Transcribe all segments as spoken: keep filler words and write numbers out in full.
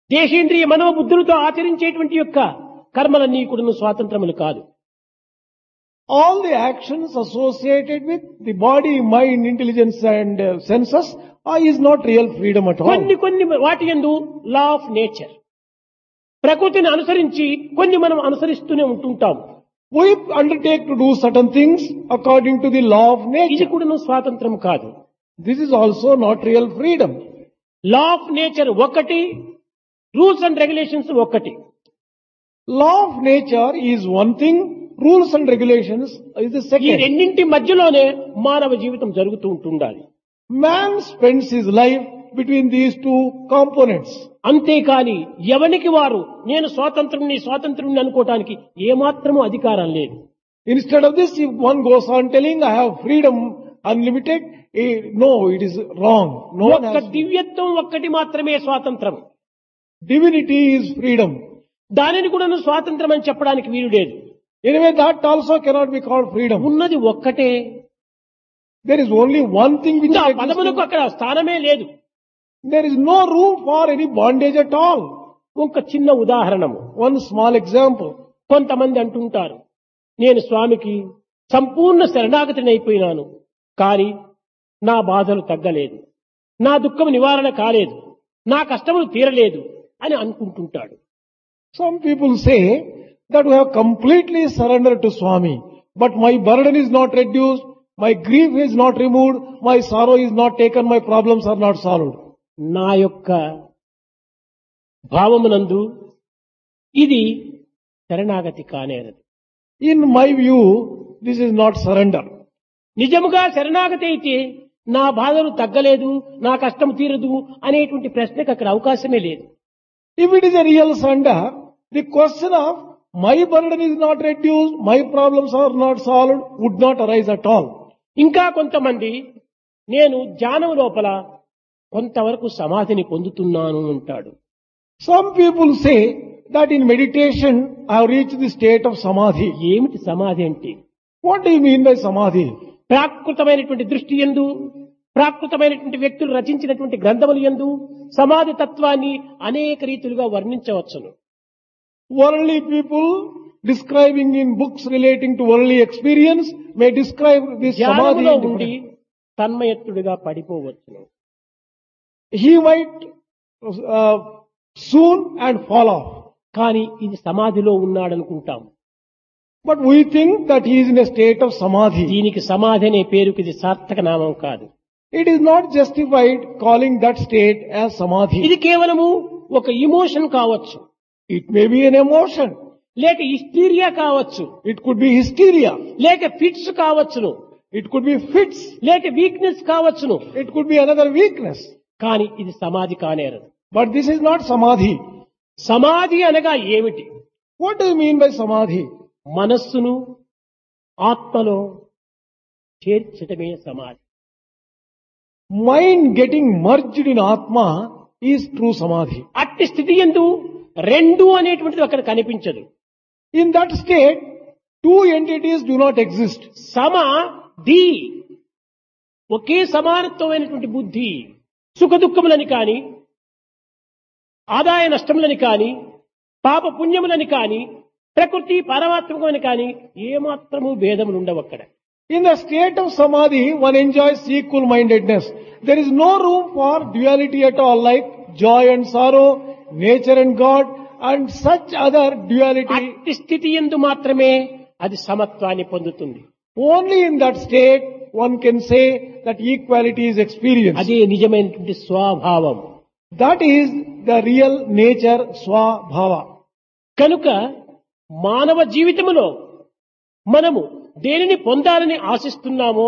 దేశేంద్రియ మనోబుద్ధులతో ఆచరించేటువంటి యొక్క కర్మలన్నీ కూడా స్వాతంత్రములు కాదు. All the actions associated with the body, mind, intelligence and uh, senses are, is not real freedom at all. కొన్ని కొన్ని వాటి యందు లా ఆఫ్ నేచర్, ప్రకృతిని అనుసరించి కొన్ని మనం అనుసరిస్తూనే ఉంటుంటాం. We undertake to do certain things according to the law of ఇది nature. కూడా స్వాతంత్రం కాదు. This is also not real freedom. Law of nature ఒకటి, రూల్స్ అండ్ రెగ్యులేషన్స్ ఒకటి. Law of nature is one thing, rules and regulations is the ఈ second. రెండింటి మధ్యలోనే మానవ జీవితం జరుగుతూ ఉంటుండాలి. Man spends his life between these two components. అంతేకాని ఎవనికి వారు నేను స్వాతంత్రుణ్ణి స్వాతంత్రుణ్ణి అనుకోవటానికి ఏమాత్రము అధికారం లేదు. Instead of this, if one goes on telling, I have freedom unlimited, eh, no, it is wrong. No one ఒక్క has. దివ్యత్వం ఒక్కటి మాత్రమే స్వాతంత్రం. Divinity is freedom. దానిని కూడా స్వాతంత్రం అని చెప్పడానికి వీలు లేదు. Anyway, that also cannot be called freedom. ఉన్నది ఒక్కటే. There is only one thing which ఇంకా exists. పదములకు అక్కడ స్థానమే లేదు. There is no room for any bondage at all. ఒక చిన్న ఉదాహరణము. One small example. కొంతమంది అంటుంటారు, నేను స్వామికి సంపూర్ణ శరణాగతిని అయిపోయినాను, కానీ నా బాధలు తగ్గలేదు, నా దుఃఖం నివారణ కాలేదు, నా కష్టములు తీరలేదు అని అనుకుంటుంటాడు. Some people say that we have completely surrendered to Swami, but my burden is not reduced, my grief is not removed, my sorrow is not taken, my problems are not solved. నా యొక్క భావమునందు ఇది శరణాగతి కానేరదు. In my view, this is not surrender. నిజముగా శరణాగతి అయితే నా బాధలు తగ్గలేదు, నా కష్టం తీరదు అనేటువంటి ప్రశ్నకు అక్కడ అవకాశమే లేదు. If it is a real surrender, the question of my burden is not reduced, my problems are not solved would not arise at all. ఇంకా కొంతమంది నేను ధ్యానం లోపల కొంతవరకు సమాధిని పొందుతున్నాను అంటాడు. Some people say that in meditation I have reached the state of samadhi. ఏమిటి సమాధి అంటే? What do you mean by samadhi? ప్రాకృతమైనటువంటి దృష్టి యందు, ప్రాకృతమైనటువంటి వ్యక్తులు రచించినటువంటి గ్రంథములు యందు సమాధి తత్వాన్ని అనేక రీతులుగా వర్ణించవచ్చును. Worldly people describing in books relating to worldly experience may describe this samadhi ధ్యానములో in ఉండి different. తన్మయత్తుడిగా పడిపోవచ్చును. He might uh, soon and fall off. కానీ ఇది సమాధిలో ఉన్నాడనుకుంటాం. But we think that he is in a state of samadhi. దీనికి సమాధి అనే పేరుకి ఇది సార్థక నామం కాదు. It is not justified calling that state as samadhi. ఇది కేవలము ఒక ఇమోషన్ కావచ్చు, It may be an emotion. లేక హిస్టీరియా కావచ్చు, It could be hysteria. లేక ఫిట్స్ కావచ్చును, It could be fits. లేక వీక్నెస్ కావచ్చును. It could be another weakness. కానీ ఇది సమాధి కానేరదు. But this is not samadhi. సమాధి అనగా ఏమిటి? What do you mean by samadhi? మనస్సును ఆత్మలో చేర్చటమే సమాధి. Mind getting merged in Atma is true samadhi. అట్టి స్థితి యందు రెండు అనేటువంటిది అక్కడ కనిపించదు. In that state, two entities do not exist. సమాధి ఒకే సమానత్వమైనటువంటి బుద్ధి సుఖ దుఃఖములని కాని, ఆదాయ నష్టములని కాని, పాప పుణ్యములని కాని, ప్రకృతి పారమాత్మకమని కాని ఏమాత్రము భేదములు ఉండవు అక్కడ. In the state of samadhi, one enjoys equal mindedness. There is no room for duality at all, like joy and sorrow, nature and God, and such other duality. అట్టి స్థితి యందు మాత్రమే అది సమత్వాన్ని పొందుతుంది. Only in that state one can say that equality is experienced. అదే నిజమైనటువంటి స్వభావం. That is the real nature, swabhava. కనుక మానవ జీవితములో మనము దేనిని పొందాలని ఆశిస్తున్నామో,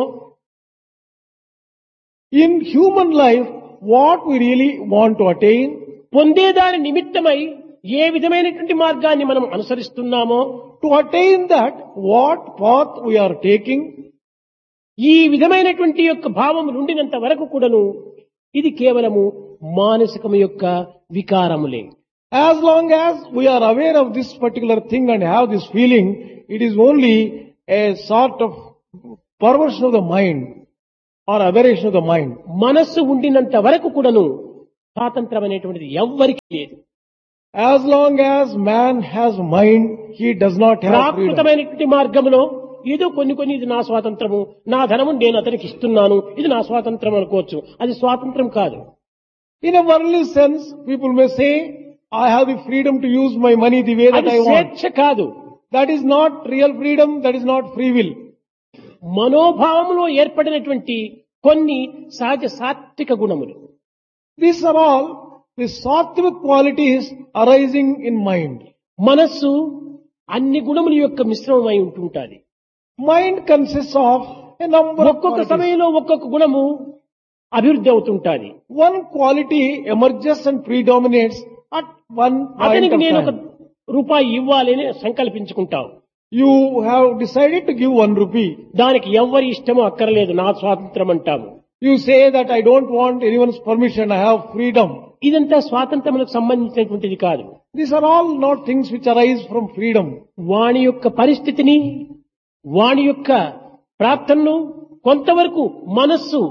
In human life, what we really want to attain, పొందేదాని నిమిత్తమై ఏ విధమైనటువంటి మార్గాన్ని మనం అనుసరిస్తున్నామో, to attain that, what path we are taking, ఈ విధమైనటువంటి యొక్క భావం నుండినంత వరకు కూడాను ఇది కేవలము మానసికము యొక్క వికారములే. as long as we are aware of this particular thing and have this feeling, it is only a sort of perversion of the mind or aberration of the mind. మనస్సు ఉండినంత వరకు కూడాను స్వాతంత్రం అనేటువంటిది ఎవ్వరికీ లేదు. As long as man has mind, he does not have freedom. ప్రాకృతమైనటువంటి మార్గంలో ఏదో కొన్ని కొన్ని ఇది నా స్వాతంత్రము, నా ధనము నేను అతనికి ఇస్తున్నాను, ఇది నా స్వాతంత్రం అనుకోవచ్చు. అది స్వాతంత్రం కాదు. In a worldly sense, people may say, I have the freedom to use my money the way that అది I want. స్వేచ్ఛ కాదు. That is not real freedom, that is not free will. మనోభావంలో ఏర్పడినటువంటి కొన్ని సహజ సాత్విక గుణములు. These are all the sattvic qualities arising in mind. మనస్సు అన్ని గుణముల యొక్క మిశ్రమమై ఉంటుంటాది. Mind consists of a number of ఒక్కొక్క qualities. సమయంలో ఒక్కొక్క గుణము అభివృద్ధి అవుతుంటాది. One quality emerges and predominates at one point అతనికి of నేను ఒక time. రూపాయి ఇవ్వాలి అని సంకల్పించుకుంటావు. You have decided to give one rupee. దానికి ఎవరి ఇష్టమో అక్కర్లేదు, నా స్వాతంత్రం అంటాము. You say that I don't want anyone's permission, I have freedom. ఇదంతా స్వాతంత్రములకు సంబంధించినటువంటిది కాదు. These are all not things which arise from freedom. వాని యొక్క పరిస్థితిని, వాని యొక్క ప్రార్థనను కొంతవరకు మనస్సు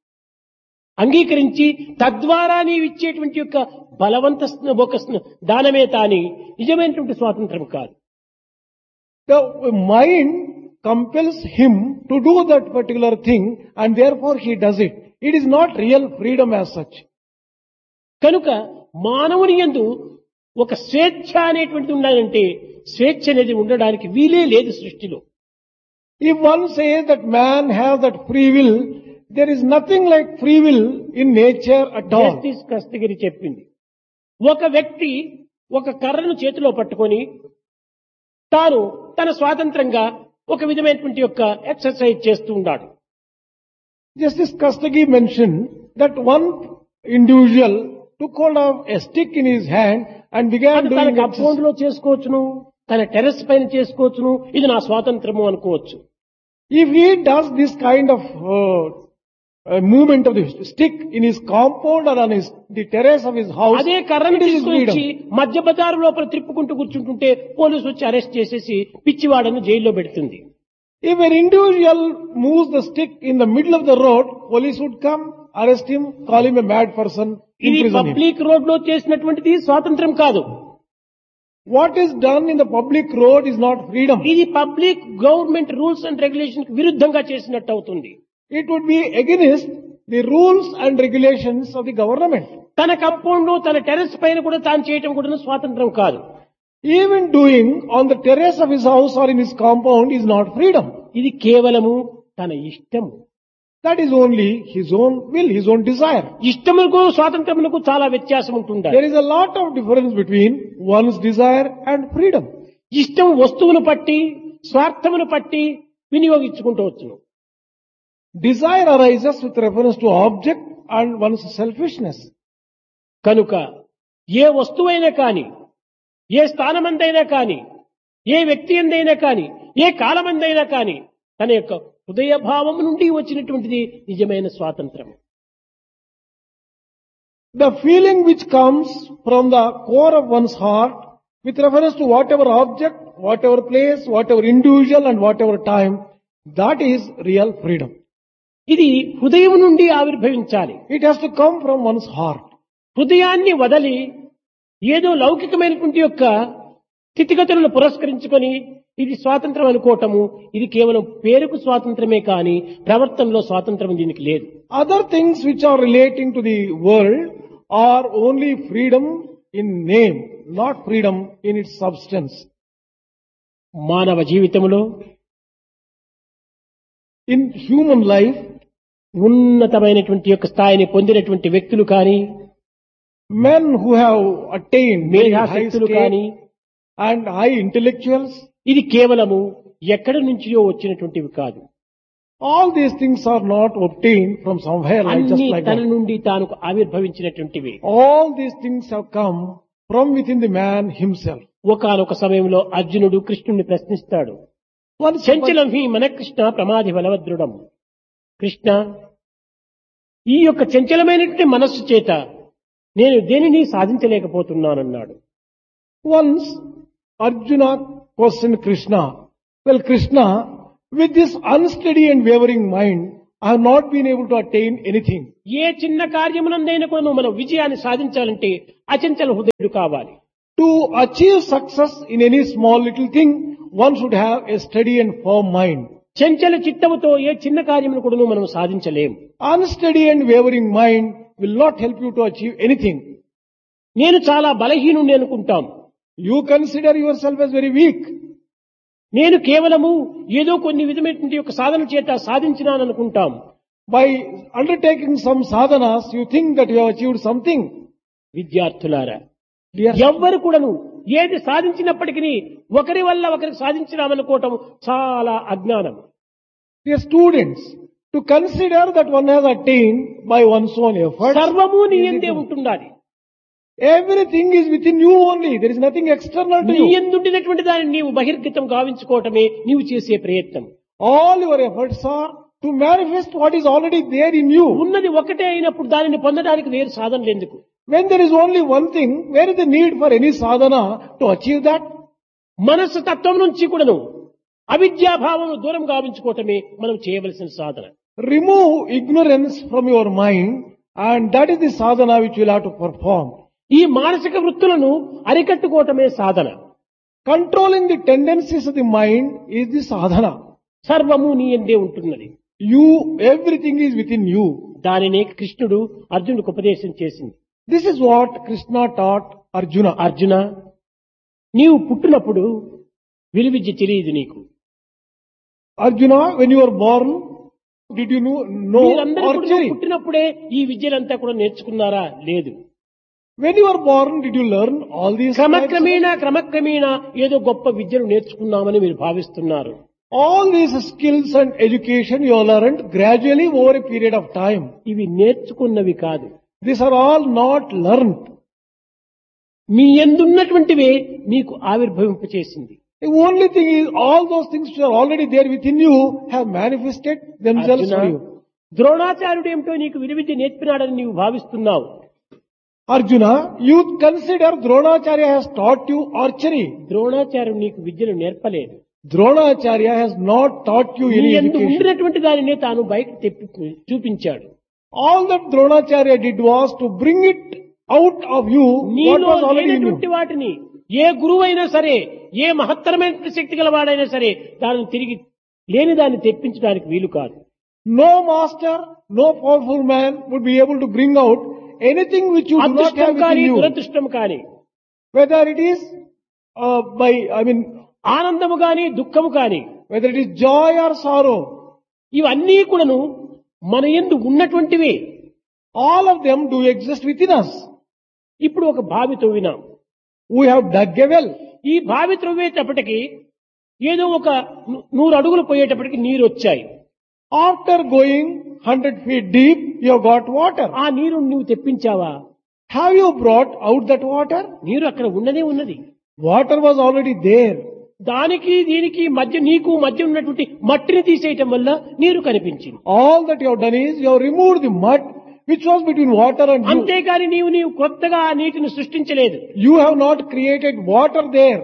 అంగీకరించి తద్వారా నీవు ఇచ్చేటువంటి యొక్క బలవంత ఒక దానమే తాని నిజమైనటువంటి స్వాతంత్రం కాదు. The mind compels him to do that particular thing and therefore he does it. It is not real freedom as such. కనుక మానవుని యందు ఒక స్వేచ్ఛ అనేటువంటిది ఉండాలంటే స్వేచ్ఛ అనేది ఉండడానికి వీలే లేదు సృష్టిలో. If one says that man has that free will, there is nothing like free will in nature at all. Justice కస్తగిరి చెప్పింది, ఒక వ్యక్తి ఒక కర్రను చేతిలో పట్టుకొని తాను తన స్వాతంత్రంగా ఒక విధమైనటువంటి యొక్క ఎక్సర్సైజ్ చేస్తూ ఉన్నాడు. Justice Kastagi mentioned that one individual took hold of a stick in his hand and began అది doing తన exercise. కంపౌండ్ లో చేసుకోవచ్చును, తన టెర్రస్ పైన చేసుకోవచ్చును, ఇది నా స్వాతంత్రము అనుకోవచ్చు. If he does this kind of uh, uh, movement of the stick in his compound or on his, the terrace of his house, అదే కర్రను it is his తీసుకొని freedom. మధ్య బజారు లోపల తిప్పుకుంటూ కూర్చుంటుంటే పోలీసు వచ్చి అరెస్ట్ చేసేసి పిచ్చివాడని జైల్లో పెడుతుంది. If an individual moves the stick in the middle of the road, police would come, arrest him, call him a mad person, ఇది imprison him. పబ్లిక్ రోడ్ లో చేసినటువంటిది స్వాతంత్రం కాదు. What is done in the public road is not freedom. ఇది public government rules and regulation కి విరుద్ధంగా చేసినట్టు అవుతుంది. It would be against the rules and regulations of the government. తన కంపౌండ్ లో తన టెర్రస్ పైన కూడా తాను చేయటం కూడా స్వాతంత్రం కాదు. Even doing on the terrace of his house or in his compound is not freedom. ఇది కేవలము తన ఇష్టము. That is only his own will, his own desire. ఇష్టములకు స్వాతంత్రములకు చాలా వ్యత్యాసం ఉంటుందా. There is a lot of difference between one's desire and freedom. ఇష్టం వస్తువును పట్టి స్వార్థమును పట్టి వినియోగించుకుంటూ వచ్చును. Desire arises with reference to object and one's selfishness. కనుక ఏ వస్తువైనా కాని, ఏ స్థానమందైనా కాని, ఏ వ్యక్తి ఎందైనా కాని, ఏ కాలమందైనా కాని తన యొక్క హృదయ భావం నుండి వచ్చినటువంటిది నిజమైన స్వాతంత్రం. The feeling which comes from the core of one's heart with reference to whatever object, whatever place, whatever individual and whatever time, that is real freedom. ఇది హృదయం నుండి ఆవిర్భవించాలి. It has to come from one's heart. హృదయాన్ని వదలి ఏదో లౌకికమైనటువంటి యొక్క స్థితిగతులను పురస్కరించుకొని ఇది స్వాతంత్రం అనుకోవటము, ఇది కేవలం పేరుకు స్వాతంత్రమే కాని ప్రవర్తనలో స్వాతంత్రం దీనికి లేదు. Other things which are relating to the world are only freedom in name, not freedom in its substance. మానవ జీవితంలో In human life, ఉన్నతమైనటువంటి యొక్క స్థాయిని పొందినటువంటి వ్యక్తులు కానీ, men who have attained very high మేధాశక్తులు state కానీ, and high intellectuals, ఇది కేవలము ఎక్కడి నుంచియో వచ్చినటువంటివి కాదు. all these things are not obtained from somewhere like just అన్ని like తన that. నుండి తాను ఆవిర్భవించినటువంటివి. All these things have come from within the man himself. ఒకానొక సమయంలో అర్జునుడు కృష్ణుడిని ప్రశ్నిస్తాడు, Once, చంచలం హి మన కృష్ణ ప్రమాది బలవద్రుడం. కృష్ణ, ఈ యొక్క చంచలమైనటువంటి మనస్సు చేత నేను దేనిని సాధించలేకపోతున్నానన్నాడు. once Arjuna questioned Krishna, well Krishna, with this unsteady and wavering mind, I have not been able to attain anything. ఏ చిన్న కార్యమునందైనా కూడా మనం విజయాన్ని సాధించాలంటే అచంచల హృదయుడు కావాలి. To achieve success in any small little thing, one should have a steady and firm mind. చంచల చిత్తముతో ఏ చిన్న కార్యమును కూడా మనం సాధించలేం. Unsteady and wavering mind will not help you to achieve anything. నేను చాలా బలహీనుని అనుకుంటాం. You consider yourself as very weak. నేను కేవలము ఏదో కొన్ని విధమైనటువంటి ఒక సాధన చేత సాధించినాను అనుకుంటాం. By undertaking some sadhanas, you think that you have achieved something. విద్యార్థులారా, Dear, ఎవ్వరు కూడాను ఏది సాధించినప్పటికీ ఒకరి వల్ల ఒకరికి సాధించినామనుకోవటం చాలా అజ్ఞానం. dear students, to consider that one has attained by one's own effort, సర్వము నీ యందే ఉంటుండాలి. everything is within you only. There is nothing external to నీ you. యందుండినటువంటి దాన్ని నీవు బహిర్గతం గావించుకోవటమే నీవు చేసే ప్రయత్నం. All your efforts are to manifest what is already there in you. ఉన్నది ఒకటే అయినప్పుడు దానిని పొందడానికి వేరు సాధనలు ఎందుకు? When there is only one thing, where is the need for any sadhana to achieve that? మనస్సు తత్వం నుంచి కూడాను అవిద్యాభావం దూరం గావించుకోవటమే మనం చేయవలసిన సాధన. Remove ignorance from your mind, and that is the sadhana which you will have to perform. ఈ మానసిక వృత్తులను అరికట్టుకోవటమే సాధన. Controlling the tendencies of the mind is the sadhana. సర్వము నీ యందే ఉంటున్నది. You, everything is within you. దానినే కృష్ణుడు అర్జునుడికి ఉపదేశం చేసింది. This is what Krishna taught Arjuna. Arjuna, నీవు పుట్టినప్పుడు విలువిద్య తెలియదు నీకు. Arjuna, when you were born, did you know, know మీరందరూ కూడా archery? పుట్టినప్పుడే ఈ విద్యలంతా కూడా నేర్చుకున్నారా? లేదు. When you were born, did you learn all these? క్రమక్రమేణా క్రమక్రమేణా ఏదో గొప్ప విద్యను నేర్చుకున్నామని మీరు భావిస్తున్నారు. All these skills and education you have learned gradually over a period of time. ఇవి నేర్చుకున్నవి కాదు. These are all not learned. మీ యందున్నటువంటివే మీకు ఆవిర్భవింప చేసింది. The only thing is, all those things which are already there within you have manifested themselves Arjuna, for you. ద్రోణాచార్యుడు ఏమిటో నీకు విలువిద్య నేర్పినాడని నీవు భావిస్తున్నావు. Arjuna, you consider Dronacharya has taught you archery. ద్రోణాచార్యుడు నీకు విద్యను నేర్పలేదు. Dronacharya has not taught you నీ any యందు education. ఉండినటువంటి దానినే తాను బయటకు తెప్పి చూపించాడు. All that Dronacharya did was to bring it out of you what నీలో was already in you. లేనటువంటి వాటిని ఏ గురువైనా సరే, ఏ మహత్తరమైన శక్తి గలవాడైనా సరే దానిని తిరిగి లేని దాన్ని తెప్పించడానికి వీలు కాదు. No master, no powerful man would be able to bring out anything which you do not అదృష్టం have కానీ within you. దురదృష్టం కానీ, Whether it is uh, by, I mean, ఆనందము కానీ దుఃఖము కానీ, whether it is joy or sorrow, ఇవన్నీ కూడాను మన యందు ఉన్నటువంటివే. all of them do exist within us. ఇప్పుడు ఒక బావి తవ్వినాం. We have dug a well. ఈ బావి త్రవ్వేటప్పటికి ఏదో ఒక ను- నూరు అడుగులు పోయేటప్పటికి నీరు వచ్చాయి. After going one hundred feet deep, you have got water. ఆ నీరు నువ్వు తెప్పించావా? Have you brought out that water? నీరు అక్కడ ఉన్నదే ఉన్నది. Water was already there. దానికి దీనికి మధ్య నీకు మధ్య ఉన్నటువంటి మట్టిని తీసేయటం వల్ల నీరు కనిపించింది. All that you have done is you have removed the mud which was between water and you. అంతేకాని నీవు నీవు కొత్తగా ఆ నీటిని సృష్టించలేదు. You have not created water there.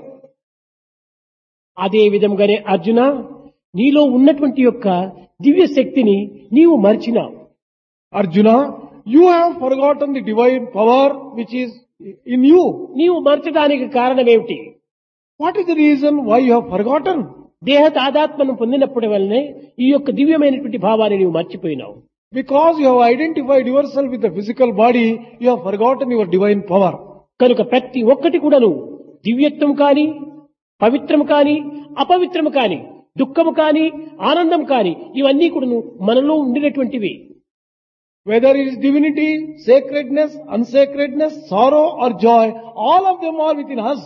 అదే విధంగానే అర్జున, నీలో ఉన్నటువంటి యొక్క దివ్య శక్తిని నీవు మరిచినావు. Arjuna, you have forgotten the divine power which is in you. నీవు మరచడానికి కారణం ఏమిటి? What is the reason why you have forgotten? దేహ తాదాత్మను పొందినప్పటి వల్లనే ఈ యొక్క దివ్యమైనటువంటి భావాన్ని నీవు మర్చిపోయినావు. Because you have identified yourself with the physical body, you have forgotten your divine power. కనుక ప్రతి ఒక్కటి కూడాను దివ్యత్వం కాని, పవిత్రం కాని, అపవిత్రము కాని, దుఃఖము కాని, ఆనందం కాని, ఇవన్నీ కూడాను మనలో ఉండినటువంటివి. Whether it is divinity, sacredness, unsacredness, sorrow or joy, all of them are within us.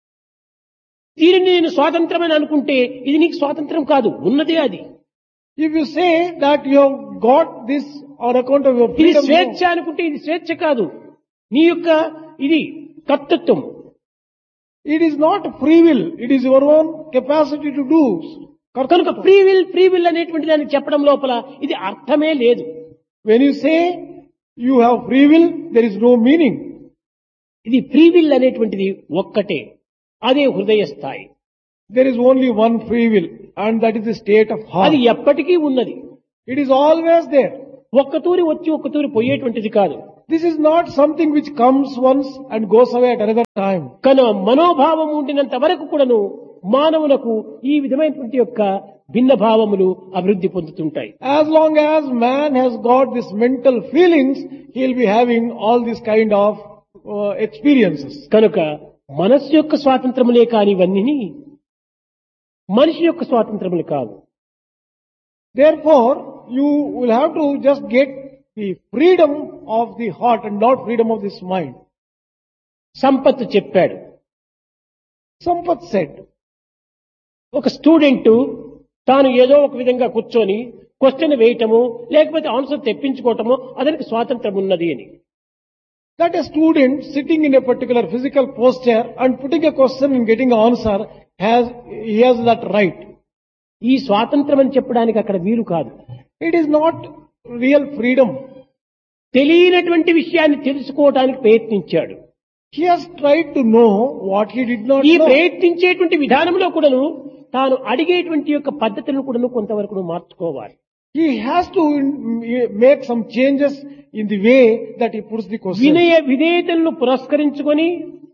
దీనిని నేను స్వాతంత్రమని అనుకుంటే ఇది నీకు స్వాతంత్రం కాదు, ఉన్నదే అది. If you say that you have got this on account of your ఇది freedom, స్వేచ్ఛ అనుకుంటే ఇది స్వేచ్ఛ కాదు, నీ యొక్క ఇది కర్తృత్వం. it is not free will, it is your own capacity to do. కనుక ఫ్రీ విల్ ఫ్రీ విల్ అనేటువంటి దాన్ని చెప్పడం లోపల ఇది అర్థమే లేదు. When you say you have free will, there is no meaning. ఇది ఫ్రీ విల్ అనేటువంటిది ఒక్కటే, అదే హృదయ స్థాయి. There is only one free will, and that is the state of heart. అది ఎప్పటికీ ఉన్నది. It is always there. ఒక్క తూరి వచ్చి ఒక్క తూరి పోయేటువంటిది కాదు. This is not something which comes once and goes away at another time. కనుక మనోభావం ఉండినంత వరకు కూడాను మానవులకు ఈ విధమైనటువంటి యొక్క భిన్న భావములు అభివృద్ధి పొందుతుంటాయి. As long as man has got this mental feelings, he will be having all these kind of uh, experiences. కనుక మనస్సు యొక్క స్వాతంత్రములే కాని ఇవన్నీ మనిషి యొక్క స్వాతంత్రములు కావు. Therefore, you will have to just get the freedom of the heart and not freedom of this mind. Sampath చెప్పాడు. Sampath said, ఒక స్టూడెంట్ తాను ఏదో ఒక విధంగా కూర్చొని క్వశ్చన్ వేయటము లేకపోతే ఆన్సర్ తెప్పించుకోవటము అతనికి స్వాతంత్రం ఉన్నది అని. that a student sitting in a particular physical posture and putting a question and getting an answer has, he has that right. ఈ స్వాతంత్రం అని చెప్పడానికి అక్కడ వీలు కాదు. It is not real freedom. తెలియనటువంటి విషయాన్ని తెలుసుకోవడానికి ప్రయత్నించాడు. He has tried to know what he did not ఈ know. ప్రయత్నించేటువంటి విధానంలో కూడాను తాను అడిగేటువంటి యొక్క పద్ధతులను కూడాను కొంతవరకు మార్చుకోవాలి. He has to make some changes in the way that he puts the question. వినయ విధేయతలను పురస్కరించుకొని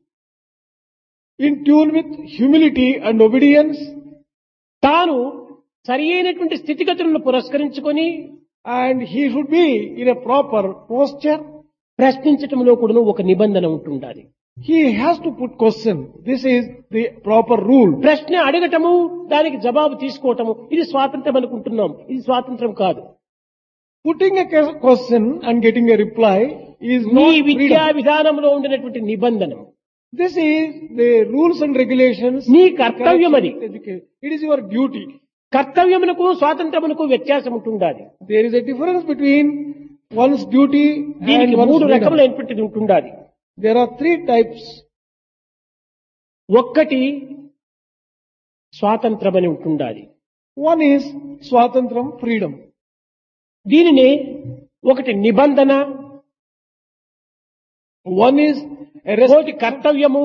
In tune with humility and obedience, తాను సరి అయినటువంటి స్థితిగతులను పురస్కరించుకొని and he should be in a proper posture. ప్రశ్నించటంలో కూడాను ఒక నిబంధన ఉంటుండాలి. He has to put question. This is the proper rule. ప్రశ్న అడగటము దానికి జవాబు తీసుకోవటము ఇది స్వాతంత్రం అనుకుంటున్నాం. ఇది స్వాతంత్రం కాదు. Putting a question and getting a reply is నీ not విద్యా freedom. విధానంలో ఉండినటువంటి నిబంధన This is the rules and regulations. నీ కర్తవ్యం అది. It is your duty. కర్తవ్యమునకు స్వాతంత్రమునకు వ్యత్యాసం ఉంటుండాలి. There is a difference between one's duty and దీనికి one's మూడు freedom. రకములైనటువంటిది ఉంటుండాలి. There are three types. ఒక్కటి స్వాతంత్రం అని ఉంటుండాలి. One is swatantram, freedom. దీనిని ఒకటి నిబంధన, One is a ఒకటి restriction, కర్తవ్యము,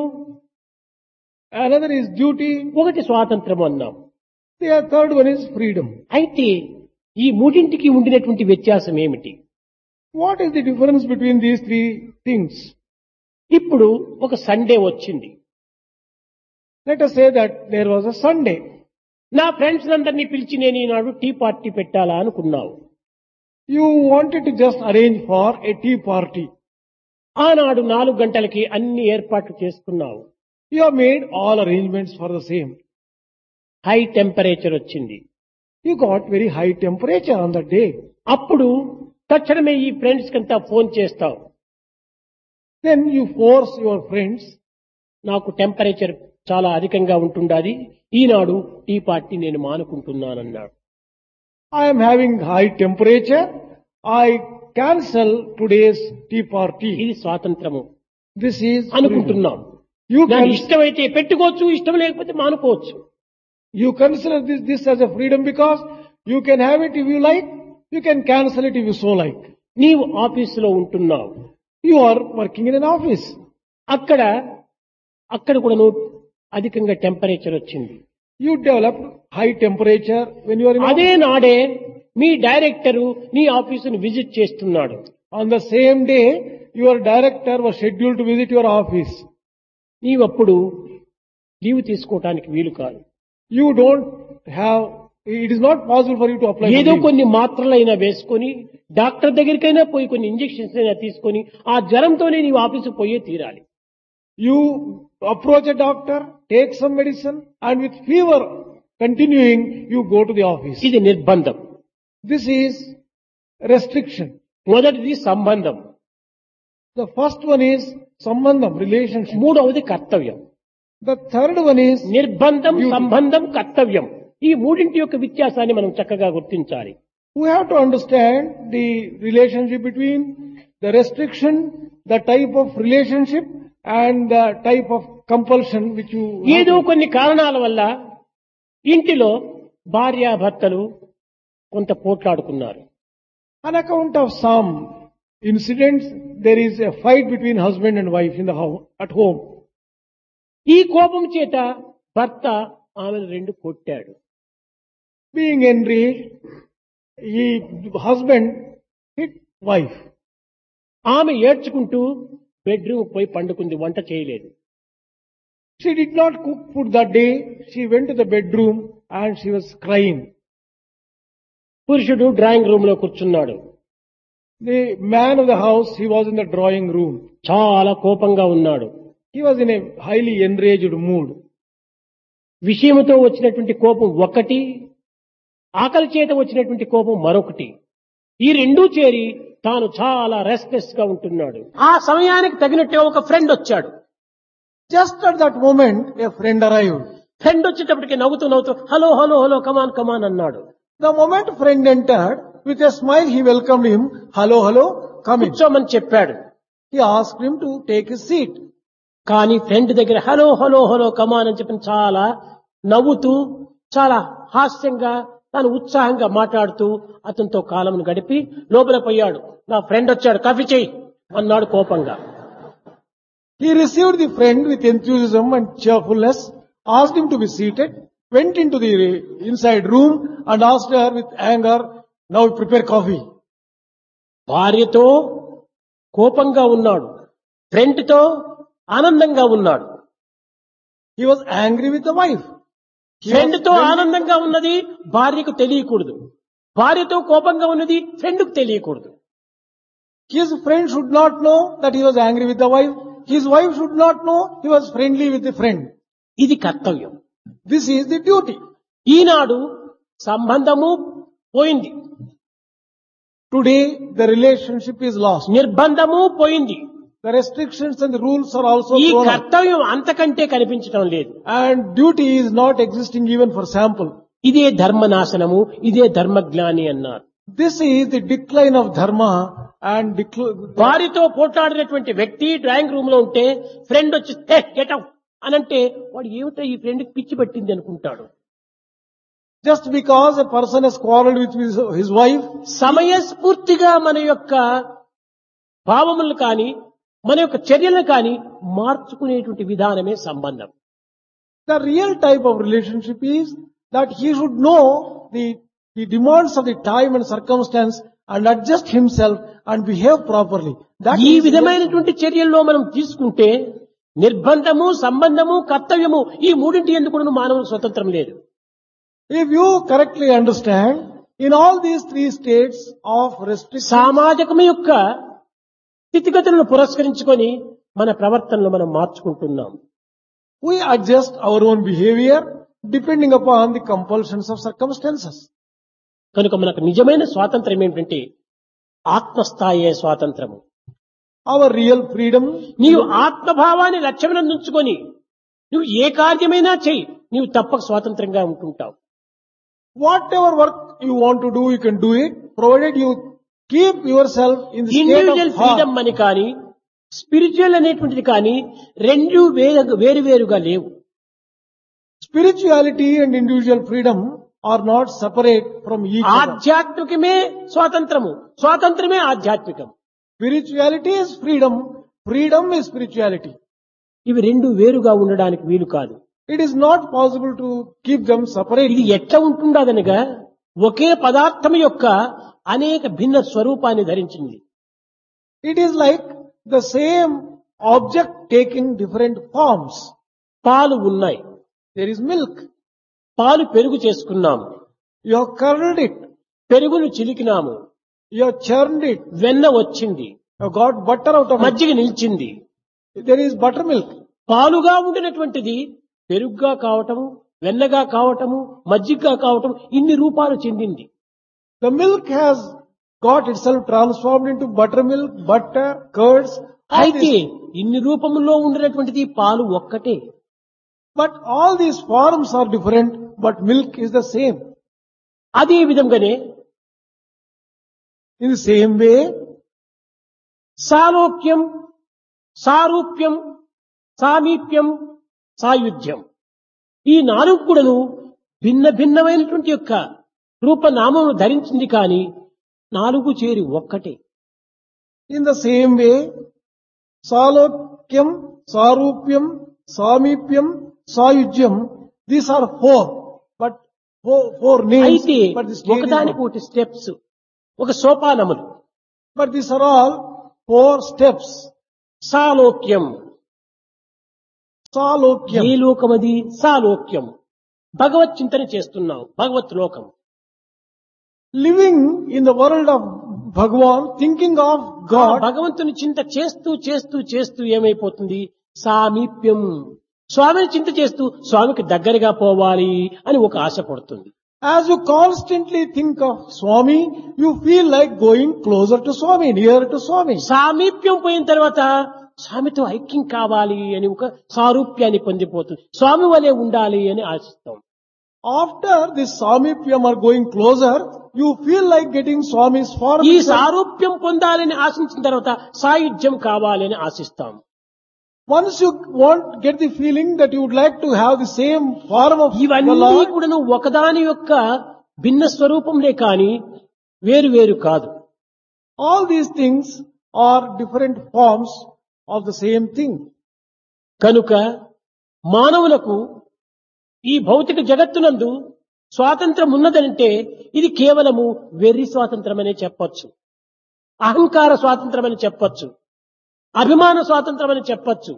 another is duty, ఒకటి స్వాతంత్రము అన్నాం. the third one is freedom. అయితే ఈ మూడింటికి ఉండినటువంటి వ్యత్యాసం ఏమిటి? What is the difference between these three things? ఇప్పుడు ఒక సండే వచ్చింది. Let us say that there was a Sunday. నా ఫ్రెండ్స్ అందరినీ పిలిచి నేను ఈనాడు టీ పార్టీ పెట్టాలా అనుకున్నావు. You wanted to just arrange for a tea party. ఆనాడు నాలుగు గంటలకి అన్ని ఏర్పాట్లు చేసుకున్నావు. You have made all arrangements for the same. High temperature వచ్చింది. You got very high temperature on that day. అప్పుడు తక్షణమే ఈ ఫ్రెండ్స్ కంతా ఫోన్ చేస్తావు. Then you force your friends, నాకు టెంపరేచర్ చాలా అధికంగా ఉంటుండాది, ఈనాడు టీ పార్టీ నేను మానుకుంటున్నానన్నాడు. I am having high temperature, I cancel today's tea party. ఇది స్వాతంత్రము This is freedom. అనుకుంటున్నాం. You నాకు can, ఇష్టమైతే పెట్టుకోవచ్చు, ఇష్టం లేకపోతే మానుకోవచ్చు. you consider this, this as a freedom because you can have it if you like, you can cancel it if you so like. నీవు ఆఫీసులో ఉంటున్నావు. You are working in an office. అక్కడ అక్కడ కూడా అధికంగా టెంపరేచర్ వచ్చింది. You developed high temperature when you are in అదే office. నాడే మీ డైరెక్టరు నీ ఆఫీసును విజిట్ చేస్తున్నాడు. On the same day, your director was scheduled to visit your office. నీవప్పుడు leave తీసుకోవటానికి వీలు కాదు. You don't have, it is not possible for you to apply for ఏదో leave. కొన్ని మాత్రలైనా వేసుకొని డాక్టర్ దగ్గరికైనా పోయి కొన్ని ఇంజెక్షన్స్ అయినా తీసుకొని ఆ జ్వరంతోనే నీవు ఆఫీసుకు పోయే తీరాలి. You approach a doctor, take some medicine, and with fever continuing, you go to the office. ఇది నిర్బంధం. This is restriction. మొదటిది సంబంధం, The first one is sambandham, relationship. మూడవది కర్తవ్యం. The third one is, నిర్బంధం, Duty. సంబంధం, కర్తవ్యం. ఈ మూడింటి యొక్క వ్యత్యాసాన్ని మనం చక్కగా గుర్తించాలి. we have to understand the relationship between the restriction, the type of relationship, and the type of compulsion which you have ఏదో to- కొన్ని కారణాల వల్ల ఇంటిలో భార్యాభర్తలు కొంత పోట్లాడుకున్నారు. On account of some incidents, there is a fight between husband and wife in the house, at home. ఈ కోపం చేత భర్త ఆమెను రెండు కొట్టాడు. Being enraged, he, husband hit wife. ఆమె ఏడ్చుకుంటూ బెడ్రూమ్ పోయి పండుకుంది, వంట చేయలేదు. She did not cook food that day. She went to the bedroom and she was crying. పురుషుడు డ్రాయింగ్ రూమ్ లో కూర్చున్నాడు. The man of the house, he was in the drawing room. చాలా కోపంగా ఉన్నాడు. He was in a highly enraged mood. విషయముతో వచ్చినటువంటి కోపం ఒకటి, ఆకలి చేత వచ్చినటువంటి కోపం మరొకటి. ఈ రెండూ చేరి తాను చాలా రెస్ట్లెస్ గా ఉంటున్నాడు. ఆ సమయానికి తగినట్టే ఒక ఫ్రెండ్ వచ్చాడు. Just at that moment, a friend arrived. Friend వచ్చేటప్పటికి నవ్వుతూ నవ్వుతూ హలో హలో హలో కమాన్ కమాన్ అన్నాడు. The moment friend entered, with a smile he welcomed him. Hello, hello, come in. కూర్చోమని చెప్పాడు. He asked him to take his seat. కానీ friend దగ్గర hello hello hello come on అని చెప్పి చాలా నవ్వుతూ చాలా హాస్యంగా తాను ఉత్సాహంగా మాట్లాడుతూ అతనితో కాలంను గడిపి లోపల పోయాడు. నా ఫ్రెండ్ వచ్చాడు, కాఫీ చేయి అన్నాడు కోపంగా. He received the friend with enthusiasm and cheerfulness, asked him to be seated, went into the inside room and asked her with anger, now prepare coffee. భార్యతో కోపంగా ఉన్నాడు, ఫ్రెండ్ తో ఆనందంగా ఉన్నాడు. He was angry with the wife. He friend was తో friendly. ఆనందంగా ఉన్నది భార్యకు తెలియకూడదు, భార్యతో కోపంగా ఉన్నది ఫ్రెండ్కు తెలియకూడదు. His friend should not know that he was angry with the wife. His wife should not know he was friendly with the friend. ఇది కర్తవ్యం. This is the duty. ఈనాడు సంబంధము పోయింది, Today the relationship is lost. నిర్బంధము పోయింది. The restrictions and the rules are also ఈ thrown out. కర్తవ్యం అంతకంటే కనిపించడం లేదు. And duty is not existing even for sample. ఇదే ధర్మనాశనము, ఇదే ధర్మజ్ఞాని అన్నారు. This is the decline of dharma and decl- భార్యతో పోట్లాడినటువంటి వ్యక్తి డ్రాయింగ్ రూమ్ లో ఉంటే ఫ్రెండ్ వచ్చి గెట్ అవుట్ అనంటే వాడు ఏమిటో ఈ ఫ్రెండ్ పిచ్చి పట్టింది అనుకుంటాడు. just because a person has quarreled with his, his wife, సమయస్ఫూర్తిగా మన యొక్క భావములు కానీ మన యొక్క చర్యలను కానీ మార్చుకునేటువంటి విధానమే సంబంధం. the real type of relationship is that he should know the, the demands of the time and circumstance and adjust himself and behave properly. That ఈ is విధమైనటువంటి చర్యల్లో మనం తీసుకుంటే నిర్బంధము, సంబంధము, కర్తవ్యము ఈ మూడింటి ఎందుకు మానవ స్వతంత్రం లేదు. if you correctly understand, in all these three states of restriction, సామాజికము యొక్క స్థితిగతులను పురస్కరించుకొని మన ప్రవర్తనలు మనం మార్చుకుంటున్నాం. we adjust our own behavior depending upon the compulsions of circumstances. కనుక మనకు నిజమైన స్వాతంత్రం ఏమిటంటే ఆత్మస్థాయే స్వాతంత్రము. Our real freedom, నీవు ఆత్మభావాన్ని లక్ష్యమునందుంచుకొని నువ్వు ఏ కార్యమైనా చెయ్యి, నీవు తప్పక స్వాతంత్రంగా ఉంటుంటావు. whatever work you want to do, you can do it, provided you keep yourself in the state individual of freedom heart. అని కానీ స్పిరిచువల్ అనేటువంటిది కానీ రెండు వేరు వేరు వేరుగా లేవు. Spirituality and individual freedom are not separate from each other. ఆధ్యాత్మికమే స్వాతంత్రము, స్వాతంత్రమే ఆధ్యాత్మికం. Spirituality is freedom, freedom is spirituality. ఇవి రెండు వేరుగా ఉండడానికి వీలు కాదు. It is not possible to keep them ఇది separately. ఎట్లా ఉంటుండదనగా ఒకే పదార్థం యొక్క అనేక భిన్న స్వరూపాన్ని ధరించింది. It is like the same object taking different forms. పాలు ఉన్నాయి, There is milk. పాలు పెరుగు చేసుకున్నాము, You have curdled it. పెరుగును చిలికినాము, You have churned it. వెన్న వచ్చింది, You have got butter out of it. మజ్జిగ నిలిచింది. There is buttermilk. పాలుగా ఉండినటువంటిది పెరుగుగా కావటము, వెన్నగా కావటము, మజ్జిగగా కావటం ఇన్ని రూపాలు చెందింది. The milk has got itself transformed into buttermilk, butter, curds. all అయితే these. ఇన్ని రూపములో ఉండినటువంటిది పాలు ఒక్కటే. But all these forms are different, but milk is the same. అదే విధంగానే In the same way, సాలోక్యం, సారూప్యం, సామీప్యం, సాయుధ్యం ఈ నాలుగు కూడాను భిన్న భిన్నమైనటువంటి యొక్క రూపనామమును ధరించింది కానీ నాలుగు చేరి ఒక్కటే. in the same way, Salokyam, Sarupyam, Samipyam, Sayujyam, these are four, but four, four names, అయితే but the stage is ఒకదానికి one. ఒకటి స్టెప్స్, ఒక సోపానములు. But these are all Four steps. సాలోక్యం. Salokyam. ఏ లోకమది? సాలోక్యం. భగవత్ చింతన చేస్తున్నావు, భగవత్ లోకం. Living in the world of Bhagwan, thinking of ఆ God, భగవంతుని చింత చేస్తూ చేస్తూ చేస్తూ ఏమైపోతుంది? సామీప్యం. స్వామిని చింత చేస్తూ స్వామికి దగ్గరగా పోవాలి అని ఒక ఆశ పడుతుంది. as you constantly think of Swami, you feel like going closer to Swami, nearer to Swami. సామీప్యం పోయిన తర్వాత స్వామితో ఐక్యం కావాలి అని ఒక సారూప్యాన్ని పొందిపోతుంది. స్వామి వలె ఉండాలి అని ఆశిస్తాం. After this Samipyam or going closer, you feel like getting Swami's form. ఈ సారూప్యం పొందాలని ఆశించిన తర్వాత సాయుధ్యం కావాలి అని ఆశిస్తాం. Once you want, get the feeling that you would like to have the same form of the ఇవన్నీ Lord, కూడాను ఒకదాని యొక్క భిన్న స్వరూపంలే కాని వేరు వేరు కాదు. all these things are different forms of the same thing. కనుక మానవులకు ఈ భౌతిక జగత్తునందు స్వాతంత్రం ఉన్నదంటే ఇది కేవలము వెర్రి స్వాతంత్రం అనే చెప్పొచ్చు, అహంకార స్వాతంత్రం అని చెప్పొచ్చు, అభిమాన స్వాతంత్రం అని చెప్పొచ్చు.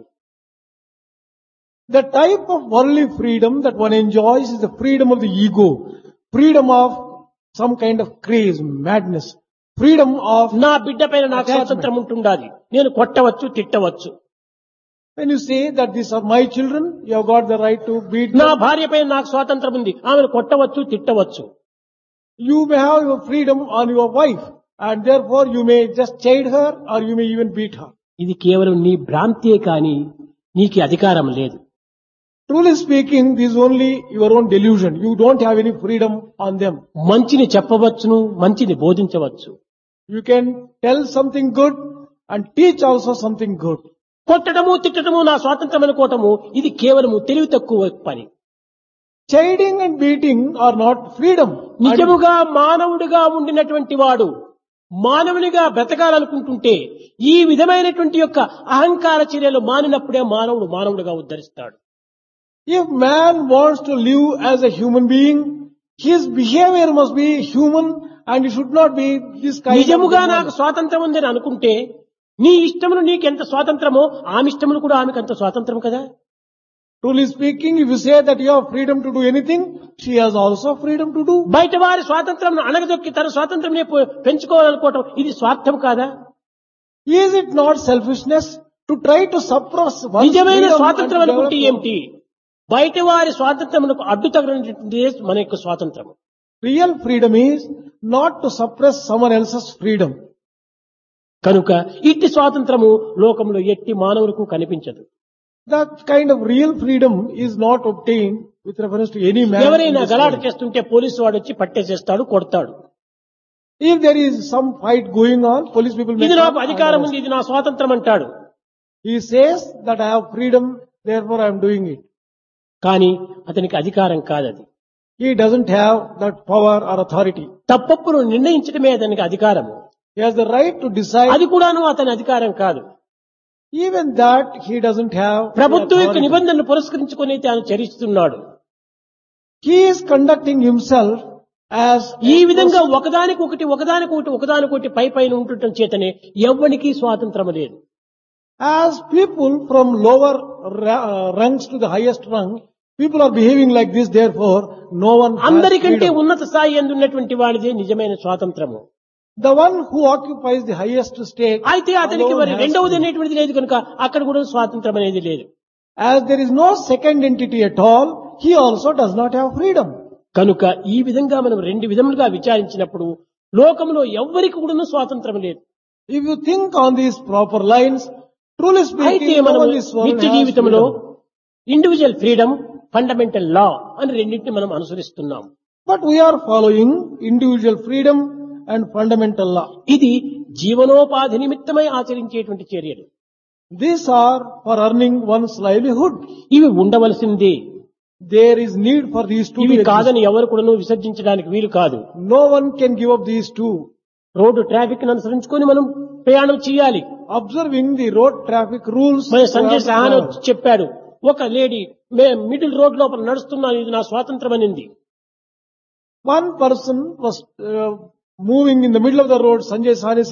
The type of worldly freedom that one enjoys is the freedom of the ego, freedom of some kind of craze, madness, freedom of... నా బిడ్డ పైన నాకు Attachment. స్వాతంత్రం ఉంటుండాలి, నేను కొట్టవచ్చు, తిట్టవచ్చు. When you say that these are my children, you have got the right to beat నా them. భార్య పైన నాకు స్వాతంత్రం ఉంది, ఆమెను కొట్టవచ్చు, తిట్టవచ్చు. You may have your freedom on your wife, and therefore you may just chide her or you may even beat her. ఇది కేవలం నీ భ్రాంతియే కాని నీకు అధికారం లేదు. Truly speaking, this is only your own delusion. You don't have any freedom on them. మంచిని చెప్పవచ్చును, మంచిని బోధించవచ్చు. You can tell something good and teach also something good. కొట్టడము, తిట్టడము నా స్వాతంత్రం అనుకోవటము ఇది కేవలము తెలివి తక్కువ పని. Chiding and beating are not freedom. And నిజముగా మానవుడిగా ఉండినటువంటి వాడు మానవునిగా బ్రతకాలనుకుంటుంటే ఈ విధమైనటువంటి యొక్క అహంకార చర్యలు మానినప్పుడే మానవుడు మానవుడిగా ఉద్ధరిస్తాడు. if man wants to live as a human being, his behavior must be human and it should not be this kind నిజముగా of... నాకు స్వాతంత్రం ఉందని అనుకుంటే నీ ఇష్టమును నీకెంత స్వాతంత్రమో ఆమె ఇష్టమును కూడా ఆమెకు అంత స్వాతంత్రం కదా. Truly speaking, if you say that you have freedom to do anything, she has also freedom to do. బయట వారి స్వాతంత్రం అణగదొక్కి తన స్వాతంత్రం పెంచుకోవాలనుకోవటం ఇది స్వార్థం కాదా? Is it not selfishness to try to suppress one's నిజమైన freedom స్వాతంత్రం and అనుకుంటే develop- ఏమిటి? బయట వారి స్వాతంత్రమునకు అడ్డు తగినటువంటిదే మన యొక్క స్వాతంత్రం. Real freedom is not to suppress someone else's freedom. కనుక ఇట్టి స్వాతంత్రము లోకంలో ఎట్టి మానవులకు కనిపించదు. That kind of real freedom is not obtained with reference to any man. in ఎవరైనా this గలాట world. చేస్తుంటే పోలీసు వాడు వచ్చి పట్టేసేస్తాడు, కొడతాడు. If there is some fight going on, police people may ఇది come నాకు and అధికారం arrest. ఉంది, ఇది నా స్వాతంత్రం అంటాడు. He says that I have freedom, therefore I am doing it. కానీ అతనికి అధికారం కాదది. He doesn't have that power or authority. తప్పప్పును నిర్ణయించడమే అతనికి అధికారము. He has the right to decide. అది కూడాను అతని అధికారం కాదు. Even that he doesn't have. the ప్రభుత్వం యొక్క authority. నిబంధనలు పురస్కరించుకొని తాను చరిస్తున్నాడు. He is conducting himself as ఈ విధంగా ఒకదానికి ఒకటి ఒకదానికి ఒకటి ఒకదానికి ఒకటి పై పైన ఉండటం చేతనే ఎవ్వనికి స్వాతంత్రం లేదు. as people from lower ra- uh, ranks to the highest rung, people are behaving like this, therefore no one has అందరికంటే freedom. ఉన్నత స్థాయి ఎందున్నటువంటి వాడిదే నిజమైన స్వాతంత్రము. The one who occupies the highest stake అయితే అతనికి alone మరి has రెండవది freedom. అనేటువంటిది లేదు కనుక అక్కడ కూడా స్వాతంత్రం అనేది లేదు. As there is no second entity at all, he also does not have freedom. కనుక ఈ విధంగా మనం రెండు విధములుగా విచారించినప్పుడు లోకంలో ఎవ్వరికి కూడా స్వాతంత్రం లేదు. If you think on these proper lines, truly అయితే speaking, no మనం one in this world నిత్య has జీవితంలో freedom. ఇండివిజువల్ ఫ్రీడమ్, ఫండమెంటల్ లా అని రెండింటిని మనం అనుసరిస్తున్నాం. But we are following individual freedom and fundamental law. ఇది జీవనోపాధి నిమిత్తమై ఆచరించేటువంటి చర్యలు. These are for earning one's livelihood. ఇవి ఉండవలసిందే. There is need for these two. ఇవి to exist. కాదని ఎవరు కూడా విసర్జించడానికి వీలు కాదు. No one can give up these two. Road traffic అనుసరించుకొని మనం ప్రయాణం చేయాలి. Observing the road traffic rules. మన we Sanjay have to Sahan follow. చెప్పాడు, ఒక లేడీ మే మిడిల్ రోడ్ లోపల నడుస్తున్నాను, ఇది నా స్వాతంత్రం అనింది. One person was uh, moving in the middle of the road. Sanjay Sahni said,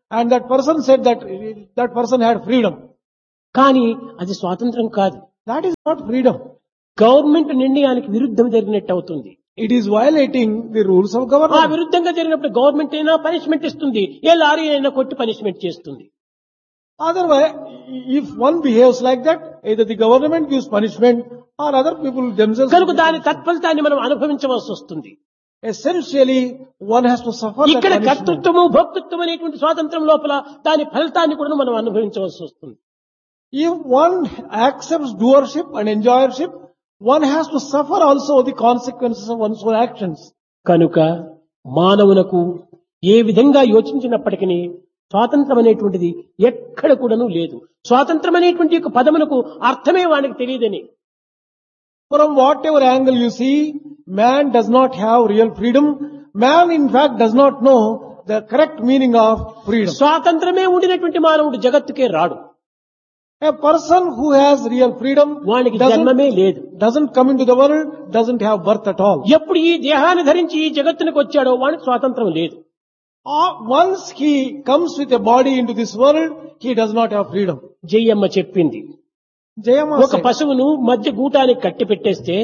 and that person said that that person had freedom. కానీ అది స్వాతంత్రం కాదు. That is not freedom. Government నిర్ణయానికి విరుద్ధం జరిగినట్టు అవుతుంది. It is violating the rules of ఆ government. విరుద్ధంగా జరిగినప్పుడు గవర్నమెంట్ అయినా పనిష్మెంట్ ఇస్తుంది, ఏ లారీ అయినా కొట్టి పనిష్మెంట్ చేస్తుంది. Otherwise, if one behaves like that, either the government gives punishment or other people themselves. కనుక దాని తత్ఫలితాన్ని మనం అనుభవించవలసి వస్తుంది. Essentially, one has to suffer that ఇక్కడ punishment. కర్తృత్వము భోక్తృత్వం అనేటువంటి స్వాతంత్రం లోపల దాని ఫలితాన్ని కూడా మనం అనుభవించవలసి వస్తుంది. If one accepts doership and enjoyership, one has to suffer also the consequences of one's own actions. కనుక మానవునకు ఏ విధంగా యోచించినప్పటికీ స్వాతంత్రం అనేటువంటిది ఎక్కడ కూడాను లేదు. స్వాతంత్రం అనేటువంటి యొక్క పదమునకు అర్థమే వానికి తెలియదని. From whatever angle you see, man does not have real freedom. Man in fact does not know the correct meaning of freedom. స్వాతంత్రమే ఉండినటువంటి మానవుడు జగత్తుకే రాడు. A person who has real freedom వానికి doesn't, జన్మమే లేదు. doesn't come into the world, doesn't have birth at all. ఎప్పుడు ఈ దేహాన్ని ధరించి ఈ జగత్తునికి వచ్చాడో వానికి స్వాతంత్రం లేదు. Or once he comes with a body into this world, he does not have freedom. Jayamma చెప్పింది, Jayama ఒక said, పశువును మధ్య గూటానికి కట్టి పెట్టేస్తే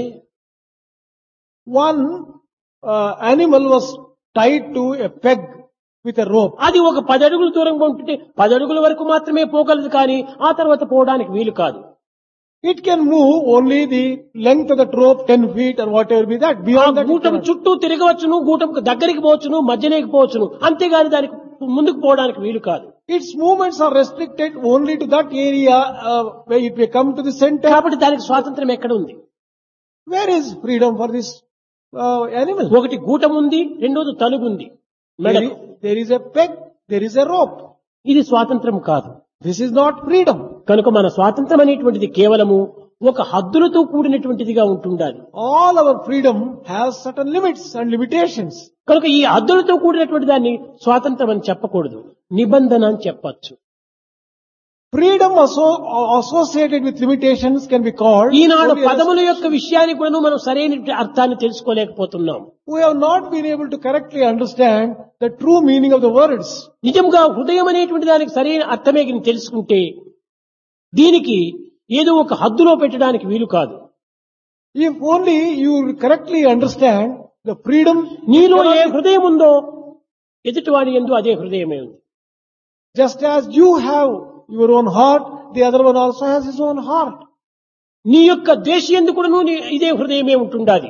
one uh, animal was tied to a peg with a rope. అది ఒక పది అడుగుల దూరంగా ఉంటుంటే పది అడుగుల వరకు మాత్రమే పోగలదు, కానీ ఆ తర్వాత పోవడానికి వీలు కాదు. It can move only the length of that rope, ten feet or whatever be that. ఆ Beyond that, it గూటం cannot. చుట్టూ తిరగవచ్చును, గూటంకు దగ్గరికి పోవచ్చును, మధ్యనేకి పోవచ్చును, అంతేగాని దానికి ముందుకు పోవడానికి వీలు కాదు. Its movements are restricted only to that area uh, where it may come to the center. కాబట్టి దానికి స్వాతంత్రం ఎక్కడ ఉంది? Where is freedom for this uh, animal? ఒకటి గూటం ఉంది, రెండోది తలుగు ఉంది There మెడకు. is, there is a peg, there is a rope. ఇది స్వాతంత్రం కాదు. This is not freedom. కనుక మన స్వాతంత్రం అనేటువంటిది కేవలము ఒక హద్దులతో కూడినటువంటిదిగా ఉంటుండాలి. All our freedom has certain limits and limitations. కనుక ఈ హద్దులతో కూడినటువంటి దాన్ని స్వాతంత్రం అని చెప్పకూడదు, నిబంధన అని చెప్పచ్చు. Freedom asso- associated with limitations can be called. Eenadu only a పదముల యొక్క విషయాన్ని కూడా మనం సరైన అర్థాన్ని తెలుసుకోలేకపోతున్నాం. We have not been able to correctly understand the true meaning of the words. నిజంగా హృదయం అనేటువంటి దానికి సరైన అర్థమే గిని తెలుసుకుంటే దీనికి ఏదో ఒక హద్దులో పెట్టడానికి వీలు కాదు. If only you correctly understand the freedom, నీలో ఏ హృదయం ఉందో ఎదుటివాడి యందు అదే హృదయమే ఉంది. just as you have your own heart, the other one also has his own heart. నీ యొక్క దేశీయందు కూడా నీ- ఇదే హృదయమే ఉంటుండాలి.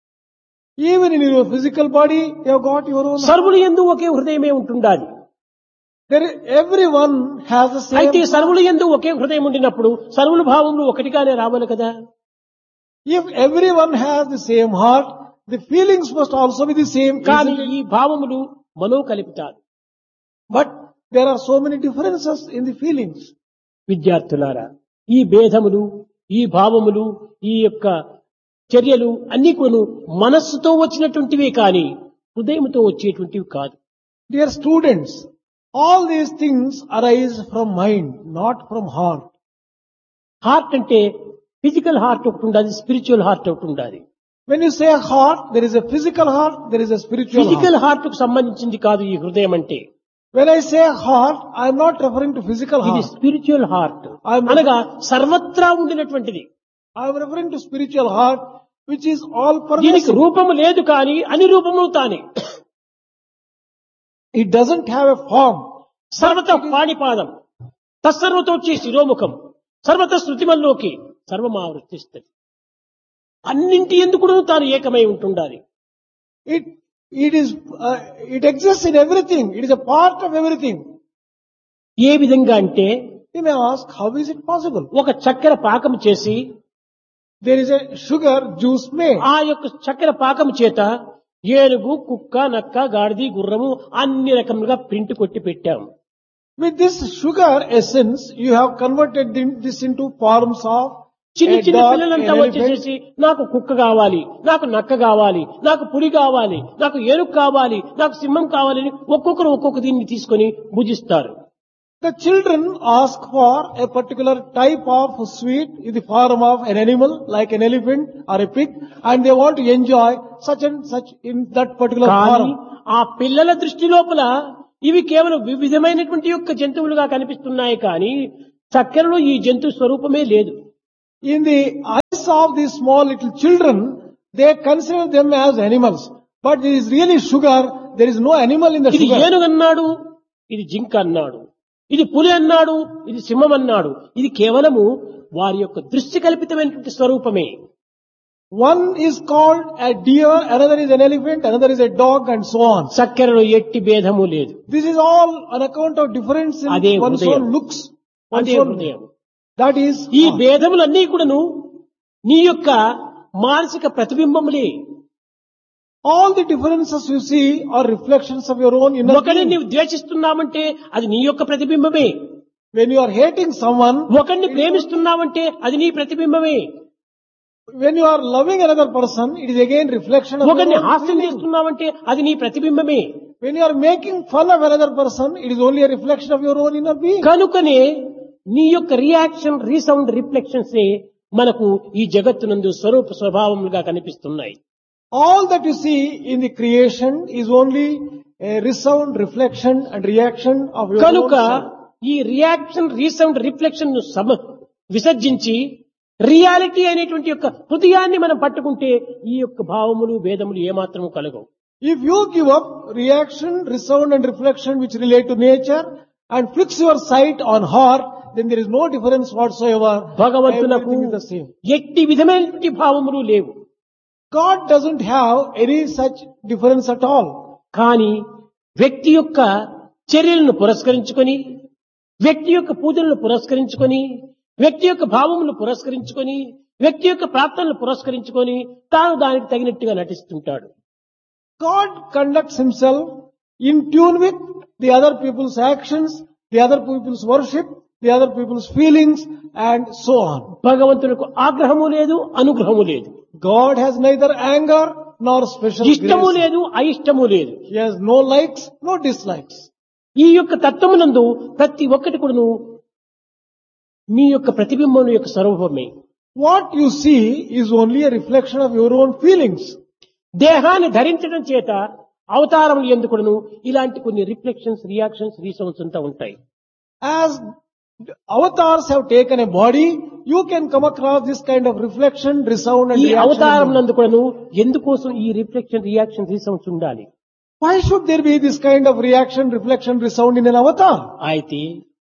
Even in your physical body, you have got your own heart. సర్వులు యందు ఒకే హృదయమే ఉంటుండాలి. There, everyone has the same. అయితే సర్వులు యందు ఒకే హృదయం ఉండినప్పుడు సర్వుల భావములు ఒకటిగానే రావాలి కదా. If everyone has the same heart, the feelings must also be the same. కానీ isn't it? ఈ భావములు మనో కల్పితాలు. But there are so many differences in the feelings. విద్యార్థులారా, ఈ భేదములు, ఈ భావములు, ఈ యొక్క చర్యలు అన్ని కొను మనస్సుతో వచ్చినటువంటివే కానీ హృదయంతో వచ్చేటువంటివి కాదు. Dear students, all these things arise from mind, not from heart. Heart అంటే ఫిజికల్ హార్ట్ ఒకటి ఉండాలి, స్పిరిచువల్ హార్ట్ ఒకటి ఉండాలి. When you say heart, there is a physical heart, there is a spiritual physical heart. Heart కు సంబంధించింది కాదు ఈ హృదయం అంటే. When I say heart, I am not referring to physical ఇది heart. స్పిరిచువల్ హార్ట్ I'm- అనగా సర్వత్రా ఉండినటువంటిది. I am referring to spiritual heart, which is all దీనికి pervasive. రూపము లేదు కానీ అని రూపము తానే. It doesn't have a form. సర్వత పాణిపాదం తత్సర్వతోచ్చి శిరోముఖం సర్వత శృతిమల్లోకి సర్వమావృత్తిస్తుంది. అన్నింటి ఎందుకు తాను ఏకమై ఉంటుండాలి. It, it is, uh, it exists in everything. It is a part of everything. ఏ విధంగా అంటే You may ask, how is it possible? ఒక చక్కెర పాకం చేసి There is a sugar juice made. ఆ యొక్క చక్కెర పాకం చేత ఏనుగు, కుక్క, నక్క, గాడిది, గుర్రము అన్ని రకములుగా ప్రింట్ కొట్టి పెట్టాం. With this sugar essence, you have converted the- this into forms of చిన్న a చిన్న dog, an పిల్లలంతా elephant. వచ్చేసేసి నాకు కుక్క కావాలి, నాకు నక్క కావాలి, నాకు పులి కావాలి, నాకు ఏనుగు కావాలి, నాకు సింహం కావాలని ఒక్కొక్కరు ఒక్కొక్క దీన్ని తీసుకొని భుజిస్తారు. The children ask for a particular type of sweet in the form of an animal like an elephant or a pig, and they want to enjoy such and such in that particular కానీ form. ఆ పిల్లల దృష్టి లోపల ఇవి కేవలం వివిధమైనటువంటి యొక్క జంతువులుగా కనిపిస్తున్నాయి కానీ చక్కెరలో ఈ జంతు స్వరూపమే లేదు. In the eyes of these small little children, they consider them as animals. But it is really sugar. There is no animal in the ఇది sugar. ఏనుగన్నాడు, ఇది జింక అన్నాడు, ఇది పులి అన్నాడు, ఇది సింహం అన్నాడు. ఇది కేవలము వారి యొక్క దృష్టి కల్పితమైనటువంటి స్వరూపమే. One is called a deer, another is an elephant, another is a dog, and so on. చక్కెరలో ఎట్టి భేదము లేదు. This is all on account of difference in అదే one's హృదయం. own looks. One's అదే own, హృదయం. that is ఈ heart. భేదములన్నీ కూడాను నీ యొక్క మానసిక ప్రతిబింబములే. All the differences you see are reflections of your own inner ఒకరిని being. నీవు ద్వేషిస్తున్నావంటే అది నీ యొక్క ప్రతిబింబమే. When you are hating someone, ఒకరిని ప్రేమిస్తున్నావంటే అది నీ ప్రతిబింబమే. when you are loving another person, it is again reflection of your ఒకరిని own హాస్యం feeling. చేస్తున్నావంటే అది నీ ప్రతిబింబమే. When you are making fun of another person, it is only a reflection of your own inner being. కనుకనే నీ యొక్క reaction resound reflections మనకు ఈ జగత్తునందు స్వరూప స్వభావములుగా కనిపిస్తున్నాయి. All that you see in the creation is only a resound, reflection and reaction of your own కనుక self. ఈ reaction resound reflection ను సమ విసర్జించి రియాలిటీ అనేటువంటి యొక్క హృదయాన్ని మనం పట్టుకుంటే ఈ యొక్క భావములు భేదములు ఏమాత్రము కలగవు. If you give up reaction, resound and reflection which relate to nature and fix your sight on heart, then there is no difference whatsoever. భగవంతునకు Everything is the same. ఎట్టి విధమైనటువంటి భావములు లేవు. God doesn't have any such difference at all. కానీ వ్యక్తి యొక్క చర్యలను పురస్కరించుకొని, వ్యక్తి యొక్క పూజలను పురస్కరించుకొని, వ్యక్తి యొక్క భావములను పురస్కరించుకొని, వ్యక్తి యొక్క ప్రార్థనలు పురస్కరించుకొని తాను దానికి తగినట్టుగా నటిస్తుంటాడు. God conducts himself in tune with the other people's actions, the other people's worship, the other people's feelings and so on. భగవంతునికి ఆగ్రహము లేదు, అనుగ్రహము లేదు. God has neither anger nor special ఇష్టము grace. లేదు, అయిష్టము లేదు. He has no likes, no dislikes. ఈ యొక్క తత్వమునందు ప్రతి ఒక్కటి కూడాను మీ యొక్క ప్రతిబింబం యొక్క స్వరూపమే. What you see is only a reflection of your own feelings. దేహాన్ని ధరించడం చేత అవతారములు ఎందుకును ఇలాంటి కొన్ని రిఫ్లెక్షన్స్, రియాక్షన్స్, రీసౌండ్స్ అంతా ఉంటాయి. As avatars have taken a body, you can come across this kind of reflection, resound and ఈ అవతారం reaction. నందు కూడాను ఎందుకోసం ఈ రిఫ్లెక్షన్, రియాక్షన్, రీసౌండ్స్ ఉండాలి? Why should there be this kind of reaction, reflection, resound in an avatar? అయితే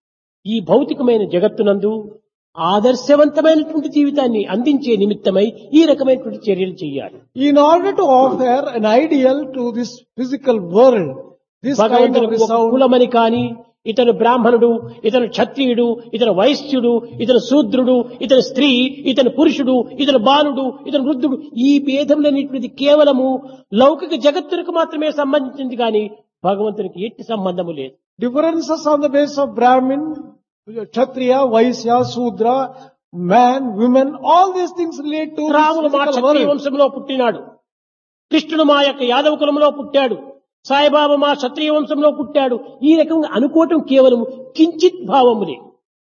ఈ భౌతికమైన జగత్తునందు ఆదర్శవంతమైనటువంటి జీవితాన్ని అందించే నిమిత్తమై ఈ రకమైనటువంటి చర్యలు చేయాలి. In order to offer an ideal to this physical world, this kind of భగవంతునికి ఒక resound, కులమని కాని, ఇతను బ్రాహ్మణుడు, ఇతను క్షత్రియుడు, ఇతను వైశ్యుడు, ఇతను శూద్రుడు, ఇతను స్త్రీ, ఇతను పురుషుడు, ఇతను బాలుడు, ఇతను వృద్ధుడు, ఈ భేదములనేటువంటిది కేవలము లౌకిక జగత్తునికి మాత్రమే సంబంధించింది కానీ భగవంతునికి ఎట్టి సంబంధము లేదు. differences on the basis of Brahmin, Kshatriya, Vaishya, Sudra, man, women, all these things relate to this రాముడు మా physical క్షత్రియ world. వంశంలో పుట్టినాడు, కృష్ణుడు మా యొక్క యాదవ కులంలో పుట్టాడు, సాయిబాబా మా క్షత్రియ వంశంలో పుట్టాడు. ఈ రకంగా అనుకోవటం కేవలం కించిత్ భావములే.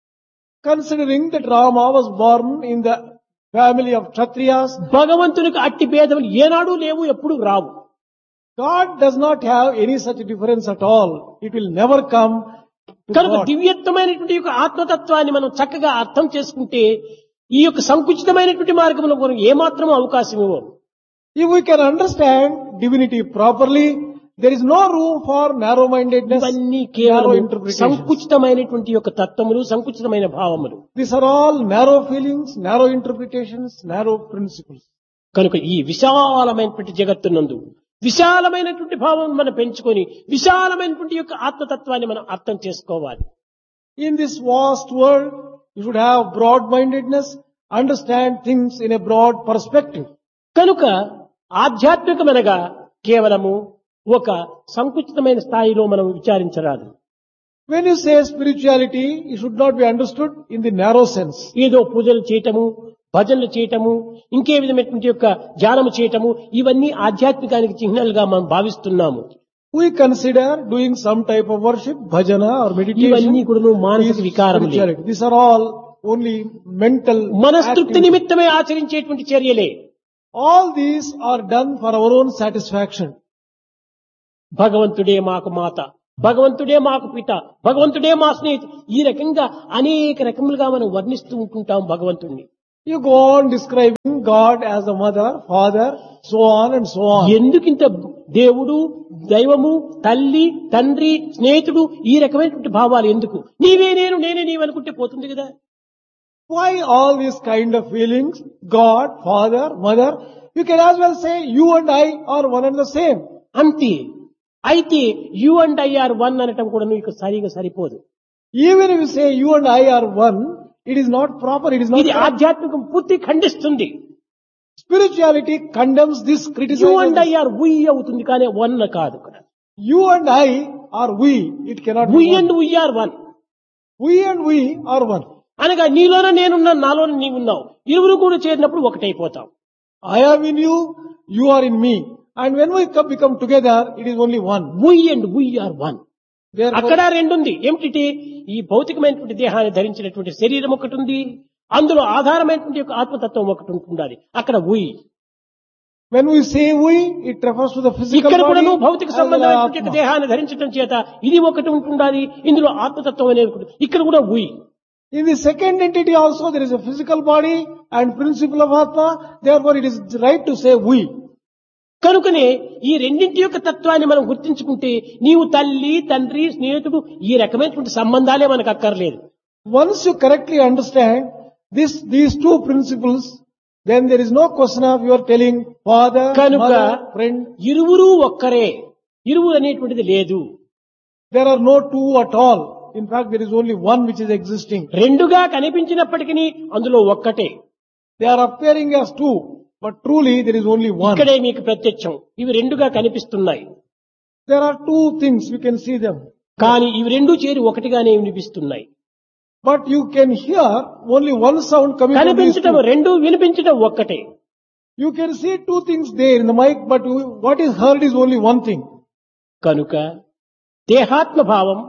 Considering that Rama was born in the family of Kshatriyas, భగవంతునికి అట్టి భేదములు ఏనాడు లేవు, ఎప్పుడు రావు. God does not have any such difference at all. It will never come to కనుక God. దివ్యత్వమైనటువంటి యొక్క ఆత్మతత్వాన్ని మనం చక్కగా అర్థం చేసుకుంటే ఈ యొక్క సంకుచితమైనటువంటి మార్గంలో మనం ఏమాత్రం అవకాశం ఇవ్వం. If we can understand divinity properly, there is no room for narrow-mindedness, ఇవన్నీ narrow కేవలం interpretations. సంకుచితమైనటువంటి యొక్క తత్వములు, సంకుచితమైన భావములు. These are all narrow feelings, narrow interpretations, narrow principles. కనుక ఈ విశాలమైనటువంటి జగత్తునందు విశాలమైనటువంటి భావం మనం పెంచుకొని విశాలమైనటువంటి యొక్క ఆత్మతత్వాన్ని మనం అర్థం చేసుకోవాలి. In this vast world, you should have broad-mindedness, understand things in a broad perspective. కనుక ఆధ్యాత్మికమనగా కేవలము ఒక సంకుచితమైన స్థాయిలో మనం విచారించరాదు. When you say spirituality, it should not be understood in the narrow sense. ఏదో పూజలు చేయటము, భజనలు చేయటము, ఇంకే విధమైనటువంటి యొక్క ధ్యానము చేయటము, ఇవన్నీ ఆధ్యాత్మికానికి చిహ్నాలుగా మనం భావిస్తున్నాము. We consider doing some type of worship, bhajana or ఇవన్నీ meditation, కూడా మానసిక is వికారములే. spirituality. These are all only mental మనస్తృప్తి activities. నిమిత్తమే ఆచరించేటువంటి చర్యలే. All these are done for our own satisfaction. భగవంతుడే మాకు మాత, భగవంతుడే మాకు పిత, భగవంతుడే మా స్నేహితుడు, ఈ రకంగా అనేక రకములుగా మనం వర్ణిస్తూ ఉంటుంటాం భగవంతుణ్ణి. You go on describing God as a mother, father, so on and so on. ఎందుకింత దేవుడు, దైవము, తల్లి, తండ్రి, స్నేహితుడు ఈ రకమైనటువంటి భావాలు ఎందుకు? నీవే నేను, నేనే నీవు అనుకుంటే పోతుంది కదా. Why all these kind of feelings? God, father, mother. You can as well say you and I are one and the same. అంతే. అయితే you and I are one అనటం కూడా నీకు సరిగా సరిపోదు. Even if you say you and I are one, it is not proper, it is not ఇది correct. ఆధ్యాత్మికం పూర్తి ఖండిస్తుంది. Spirituality condemns this you criticism. And I are వి అవుతుంది కానీ వన్ కాదు. You and I are we. It cannot we be one. And we are one We and we are one. అనగా నీలోనే నేనున్నాను, నాలోనే నీవున్నావు, ఇరువురు కూడా చేరినప్పుడు ఒకటైపోతాం. I am in you, you are in me. And when we come, become together, it is only one. We and we are one. Therefore, అక్కడ రెండుంది. ఏమిటి? ఈ భౌతికమైనటువంటి దేహాన్ని ధరించినటువంటి శరీరం ఒకటి ఉంది, అందులో ఆధారమైనటువంటి యొక్క ఆత్మతత్వం ఒకటి ఉంటుండాలి. అక్కడ వి. when we say we, it refers to the physical ఇక్కడ body. కూడా భౌతిక as well as సంబంధమైనటువంటి యొక్క Atma. దేహాన్ని ధరించడం చేత ఇది ఒకటి ఉంటుండాలి, ఇందులో ఆత్మతత్వం అనేది ఒకటి. ఇక్కడ కూడా వి. In the second entity also, there is a physical body and principle of Atma. Therefore, it is right to say we. కనుకనే ఈ రెండింటి యొక్క తత్వాన్ని మనం గుర్తించుకుంటే నీవు తల్లి, తండ్రి, స్నేహితుడు ఈ రకమైనటువంటి సంబంధాలే మనకు అక్కర్లేదు. Once you correctly understand this, these two principles, then there is no question of you are telling father, కనుక mother, friend. ఇరువురు ఒక్కరే, ఇరువురు అనేటువంటిది లేదు. There are no two at all. In fact, there is only one which is existing. రెండుగా కనిపించినప్పటికీ అందులో ఒక్కటే. They are appearing as two, but truly there is only one. ఇక్కడే మీకు ప్రత్యక్షం. ఇవి రెండుగా కనిపిస్తున్నాయి, There are two things, you can see them. కానీ ఇవి రెండు చేరి ఒకటిగానే వినిపిస్తున్నాయి. But you can hear only one sound coming from these కనిపించడం two. రెండు, వినిపించడం ఒక్కటే. You can see two things there in the mic, but what is heard is only one thing. కనుక దేహాత్మ భావం,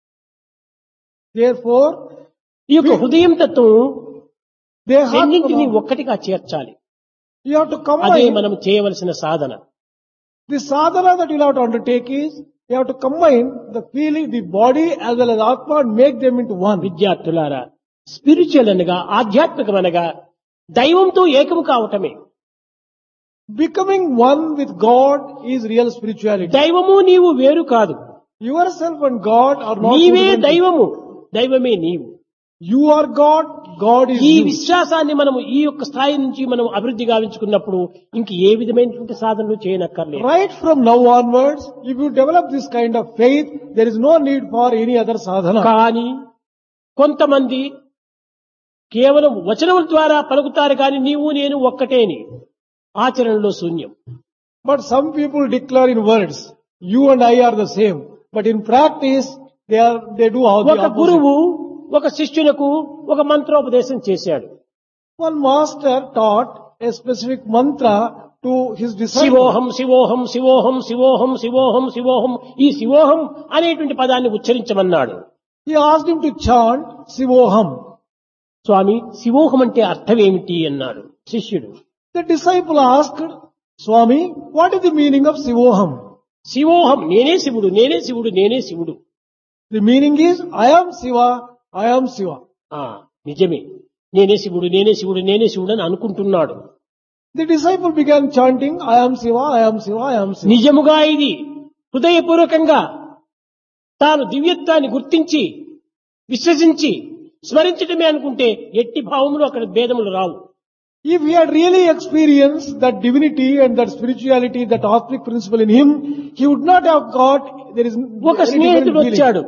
Therefore, ఈ యొక్క హృదయం తత్వం they have రెండింటినీ to, ఒక్కటిగా చేర్చాలి. you have to అదే combine. మనం చేయవలసిన సాధన. The sadhana that you have to undertake is, you have to combine the feeling, the body as well as Atma and make them into one. విద్యార్థులారా, spiritual అనగా, ఆధ్యాత్మికం అనగా దైవంతో ఏకము కావటమే. Becoming one with God is real spirituality. దైవము నీవు వేరు కాదు. Yourself and God are not two నీవే different things. దైవము, దైవమే నీవు. You are God, God is ఈ you. విశ్వాసాన్ని మనము ఈ యొక్క స్థాయి నుంచి మనం అభివృద్ధి గావించుకున్నప్పుడు ఇంక ఏ విధమైనటువంటి సాధనలు చేయనక్కర్లేదు. Right from now onwards, if you develop this kind of faith, there is no need for any other sadhana. కానీ కొంతమంది కేవలం వచనముల ద్వారా పలుకుతారు కానీ నీవు నేను ఒక్కటేని, ఆచరణలో శూన్యం. But some people declare in words, you and I are the same. But in practice, they are, they do all the ఒక opposite. గురువు ఒక శిష్యులకు ఒక మంత్రోపదేశం చేశాడు. One master taught a specific mantra to his disciples. శివోహం శివోహం శివోహం శివోహం శివోహం శివోహం, ఈ శివోహం అనేటువంటి పదాన్ని ఉచ్చరించమన్నాడు. He asked him to chant Sivoham. స్వామి, శివోహం అంటే అర్థం ఏమిటి అన్నాడు శిష్యుడు. The disciple asked, Swami, what is the meaning of Sivoham? శివోహం, నేనే శివుడు, నేనే శివుడు, నేనే శివుడు. The meaning is, I am Siva, I am Siva. ఆ నిజమే, నేనే శివుడు, నేనే శివుడు, నేనే శివుడు అని అనుకుంటున్నాడు. The disciple began chanting, I am Siva, I am Siva, I am Siva. నిజముగా ఇది హృదయపూర్వకంగా తాను దివ్యత్వాన్ని గుర్తించి విశ్వసించి స్మరించడమే అనుకుంటే ఎట్టి భావములు అక్కడ భేదములు రావు. If he had really experienced that divinity and that spirituality, that Atmic principle in him, he would not have got, there is ఒక any స్నేహితుడు different feeling. వచ్చాడు.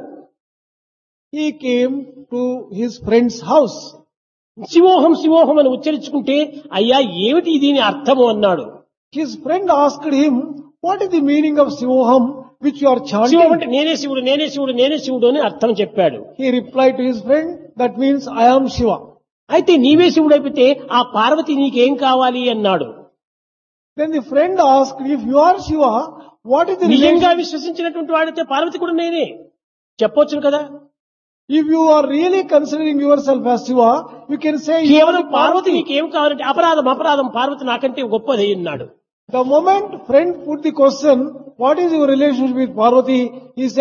He came to his friend's house. శివోహం శివోహం అని ఉచ్చరించుకుంటే, అయ్యా ఏమిటి దీని అర్థము అన్నాడు. His friend asked him, what is the meaning of Sivoham which you are Shivam chanting? అంటే నేనే శివుడు, నేనే శివుడు, నేనే శివుడు అని అర్థం చెప్పాడు. He replied to his friend, that means I am Shiva. అయితే నీవే శివుడు అయిపోతే ఆ పార్వతి నీకేం కావాలి అన్నాడు. Then the friend asked, if you are Shiva, what is the నిజంగా relation? విశ్వసించినటువంటి వాడితే పార్వతి కూడా నేనే చెప్పొచ్చును కదా. If you are really considering yourself as Shiva, you can say you are కేవలం the పార్వతి Parvati. నీకేం కావాలంటే అపరాధం అపరాధం, పార్వతి నాకంటే గొప్పది అన్నాడు. The moment friend put the question, what is your relationship with Parvati? He said,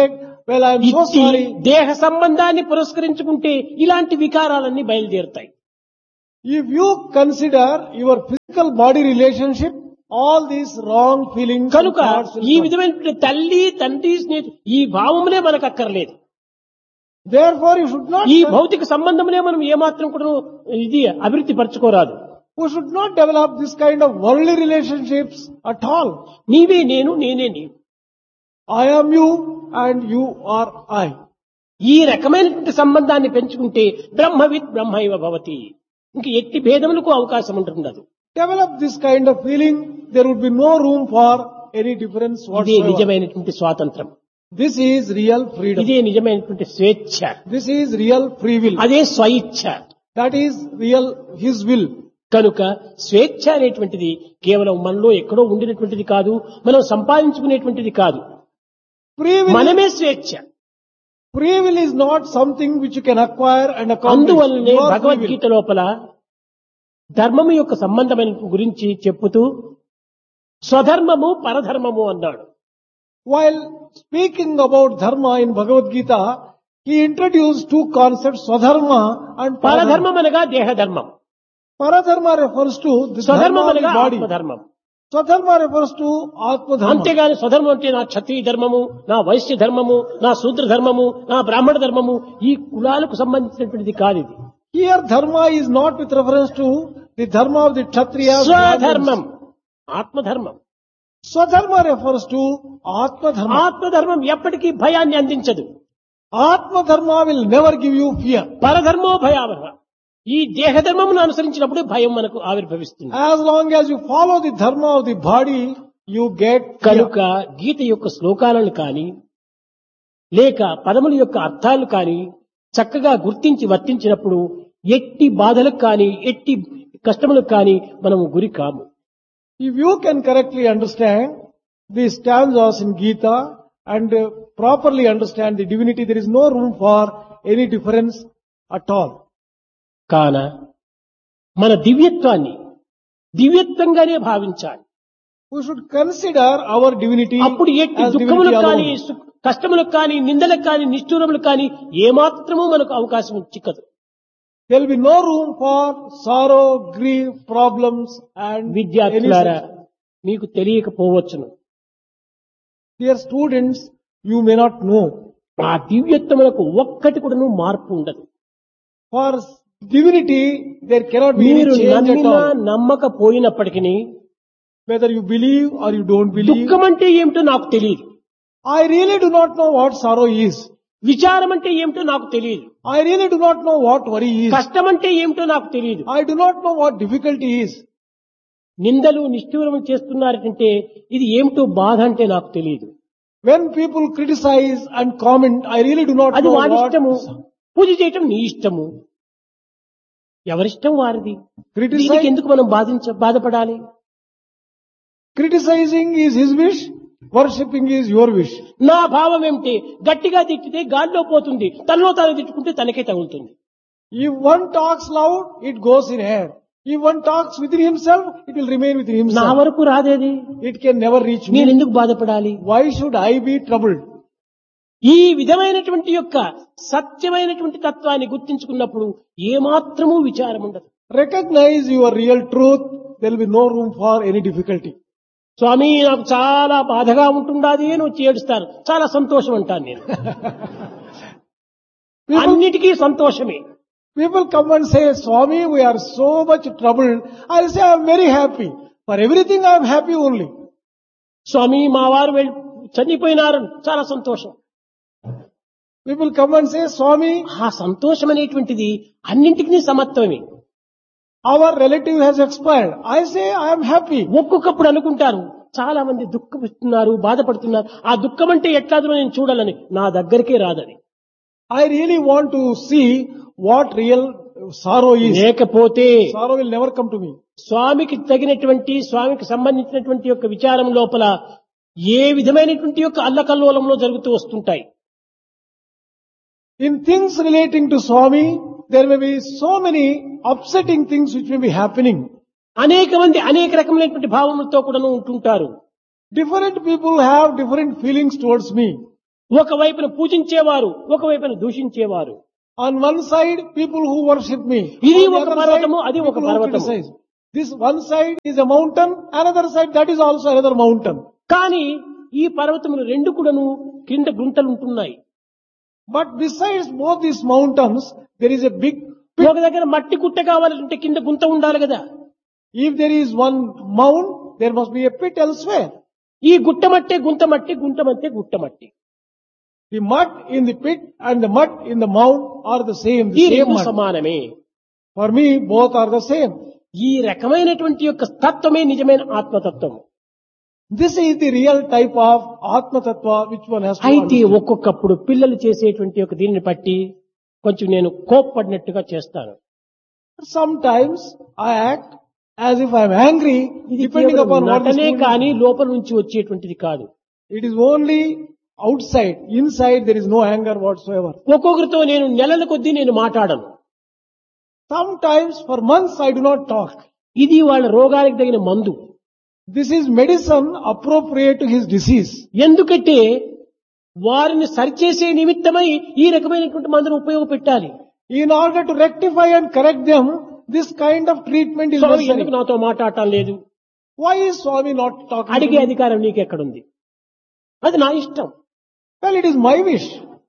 Well, I am so ఇట్టి sorry. దేహ సంబంధాన్ని పురస్కరించుకుంటే ఇలాంటి వికారాలన్నీ బయలుదేరుతాయి. If you consider your physical body relationship, all these wrong feelings and కనుక thoughts will ఈ come. విధమైన తల్లి తండ్రి స్నేహి ఈ భావమునే మనకు అక్కర్లేదు. Therefore, you should not, ఈ భౌతిక సంబంధమునే మనం ఏమాత్రం కూడా ఇది అభివృద్ధి పరచుకోరాదు. we should not develop this kind of worldly relationships at all. నీవే నేను, నేనే నీవు. I am you and you are I. ఈ రకమైనటువంటి సంబంధాన్ని పెంచుకుంటే బ్రహ్మవిత్ బ్రహ్మైవ భవతి. ఇంక ఎట్టి భేదములకు అవకాశం ఉంటుండదు. Develop this kind of feeling, there would be no room for any difference ఇదే whatsoever. నిజమైనటువంటి స్వాతంత్రం. This is real freedom. ఇదే నిజమైనటువంటి స్వేచ్ఛ. This is real free will. అదే స్వయిచ్ఛ. That is real His will. కనుక స్వేచ్ఛ అనేటువంటిది కేవలం మనలో ఎక్కడో ఉండినటువంటిది కాదు, మనం సంపాదించుకునేటువంటిది కాదు. Free will, మనమే స్వేచ్ఛ. free will is not something which you can acquire and accomplish. అందువల్లనే You are free will. Bhagavad Gita లోపల ధర్మము యొక్క సంబంధమైన గురించి చెప్పుతూ స్వధర్మము పరధర్మము అన్నాడు. While speaking about dharma in Bhagavad Gita, he introduced two concepts, swadharma and paradharma. పరధర్మం అనగా దేహధర్మం, Paradharma refers to the స్వధర్మం dharma of అనగా the body. ఆత్మధర్మం. Swadharma refers to Atma Dharma. అంతేగాని స్వధర్మం అంటే నా క్షత్రియ ధర్మము, నా వైశ్య ధర్మము, నా శూద్ర ధర్మము, నా బ్రాహ్మణ ధర్మము, ఈ కులాలకు సంబంధించినటువంటిది కాదు ఇది. Here dharma is not with reference to the dharma of the Kshatriyas. స్వధర్మం, ఆత్మధర్మం. Swadharma refers to Atma Dharma. ఆత్మధర్మం ఎప్పటికీ భయాన్ని అందించదు. Atma Dharma will never give you fear. పరధర్మో భయావహ. ఈ దేహధర్మమును అనుసరించినప్పుడు భయం మనకు ఆవిర్భవిస్తుంది. As long as you follow the dharma of the body, you get fear. కనుక గీత యొక్క శ్లోకాలను కాని లేక పదముల యొక్క అర్థాలు కాని చక్కగా గుర్తించి వర్తించినప్పుడు ఎట్టి బాధలకు కాని ఎట్టి కష్టములకు కాని మనము గురి కాము. If you can correctly understand the stanzas in Gita and uh, properly understand the divinity, there is no room for any difference at all. కాన మన దివ్యత్వాన్ని దివ్యత్వంగానే భావించాలి. We should consider our divinity అప్పుడు ఎట్టి as దుఃఖములకు divinity కానీ alone. సు- కష్టములకు కానీ నిందలకు కానీ నిష్ఠూరములకు కానీ ఏమాత్రము మనకు అవకాశం చిక్కదు. There will be no room for sorrow, grief, problems and any విద్యార్థులారా such. మీకు తెలియకపోవచ్చును, Dear students, you may not know. ఆ దివ్యత్వములకు ఒక్కటి కూడాను మార్పు ఉండదు. For divinity, there cannot be any మీరు change at నమ్మినా all. నమ్మకపోయినప్పటికీ Whether you believe or you don't believe. దుఃఖం అంటే ఏమిటో నాకు తెలియదు, I really do not know what sorrow is. విచారం అంటే ఏమిటో నాకు తెలియదు, I really do not know what worry is. కష్టం అంటే ఏమిటో నాకు తెలియదు. I do not know what difficulty is. నిందలు నిష్ఠూరములు చేస్తున్నారంటే ఇది ఏమిటో బాధ అంటే నాకు తెలియదు. When people criticize and comment, I really do not అది know వారి ఇష్టము, what. పూజ చేయటం నీ ఇష్టము, ఎవరిష్టం వారిది. Criticize- దీనికి ఎందుకు మనం బాధించ బాధపడాలి? Criticizing is his wish, worshipping is your wish. నా భావం ఏమిటి? గట్టిగా తిట్టితే గాల్లో పోతుంది, తనలో తాను తిట్టుకుంటే తనకే తగులుతుంది. If one talks loud, it goes in air. If one talks within himself, it will remain within నా himself. వరకు రాదేది, It can never reach నేను me. ఎందుకు బాధపడాలి? Why should I be troubled? ఈ విధమైనటువంటి యొక్క సత్యమైనటువంటి తత్వాన్ని గుర్తించుకున్నప్పుడు ఏమాత్రమూ విచారం ఉండదు. Recognize your real truth. There will be no room for any difficulty. స్వామి నాకు చాలా బాధగా ఉంటుండాది అని వచ్చి ఏడుస్తాను, చాలా సంతోషం అంటాను నేను. People, అన్నిటికీ సంతోషమే. people come and say, Swami, we are so much troubled. I say, I am very happy. For everything I am happy only. స్వామి మా వారు వెళ్ళి చనిపోయినారు, చాలా సంతోషం. People come and say, Swami, ఆ సంతోషం అనేటువంటిది అన్నింటికి సమత్వమే. our relative has expired. I say, I am happy. ఒక్కొక్కప్పుడు అనుకుంటారు చాలా మంది దుఃఖపడుతున్నారు, బాధపడుతున్నారు, ఆ దుఃఖం అంటే ఎట్లాదో నేను చూడాలని, నా దగ్గరికే రాదని. I really want to see what real sorrow is. లేకపోతే Sorrow will never come to me. స్వామికి తగినటువంటి స్వామికి సంబంధించినటువంటి యొక్క విచారం లోపల ఏ విధమైనటువంటి యొక్క అల్లకల్లోలంలో జరుగుతూ వస్తుంటాయి. In things relating to Swami, there may be so many upsetting things which may be happening. అనేక మంది అనేక రకమైనటువంటి భావములతో కూడా ఉంటుంటారు. Different people have different feelings towards me. ఒకవైపున పూజించేవారు, ఒకవైపున దూషించేవారు. On one side, people who worship me. ఇది On the ఒక other పర్వతము, side, అది ఒక people who పర్వతము. criticize. This one side is a mountain, another side that is also another mountain. కానీ ఈ పర్వతములు రెండు కూడాను కింద గుంతలు ఉంటున్నాయి. But besides both these mountains, there is a big pit. ఒక దగ్గర మట్టి గుట్ట కావాలంటే కింద గుంత ఉండాలి కదా. If there is one mound, there must be a pit elsewhere. ఈ గుట్ట మట్టే గుంత మట్టి, గుంట మట్టే గుట్ట మట్టి. The mud in the pit and the mud in the mound are the same, ఈ the same రెండు mud. సమానమే. For me, both are the same. ఈ రకమైనటువంటి యొక్క తత్వమే నిజమైన ఆత్మతత్వం. This is the real type of Atma Tattva which one has to అయితే understand. ఒక్కొక్కప్పుడు పిల్లలు చేసేటువంటి ఒక దీనిని బట్టి కొంచెం నేను కోప్పడినట్టుగా చేస్తాను. Sometimes I act as if I am angry, ఇది depending కేవలం upon what the నటనే student కానీ is. లోపల నుంచి వచ్చేటువంటిది కాదు. It is only outside. Inside there is no anger whatsoever. ఒక్కొక్కరితో నేను నెలల కొద్దీ నేను మాట్లాడను. Sometimes for months I do not talk. ఇది వాళ్ళ రోగానికి తగిన మందు. This is medicine appropriate to his disease. ఎందుకంటే వారిని సరిచేసే నిమిత్తమై ఈ రకమైనటువంటి మందును ఉపయోగపెట్టాలి. In order to rectify and correct them, this kind of treatment is స్వామి ఎందుకు necessary. నాతో మాట్లాడటం లేదు? Why is Swami not talking to అడిగే me? అధికారం నీకెక్కడుంది? అది నా ఇష్టం. Well, it is my wish.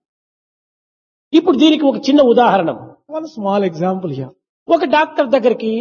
ఇప్పుడు దీనికి ఒక చిన్న ఉదాహరణ. One small example here. ఒక డాక్టర్ దగ్గరికి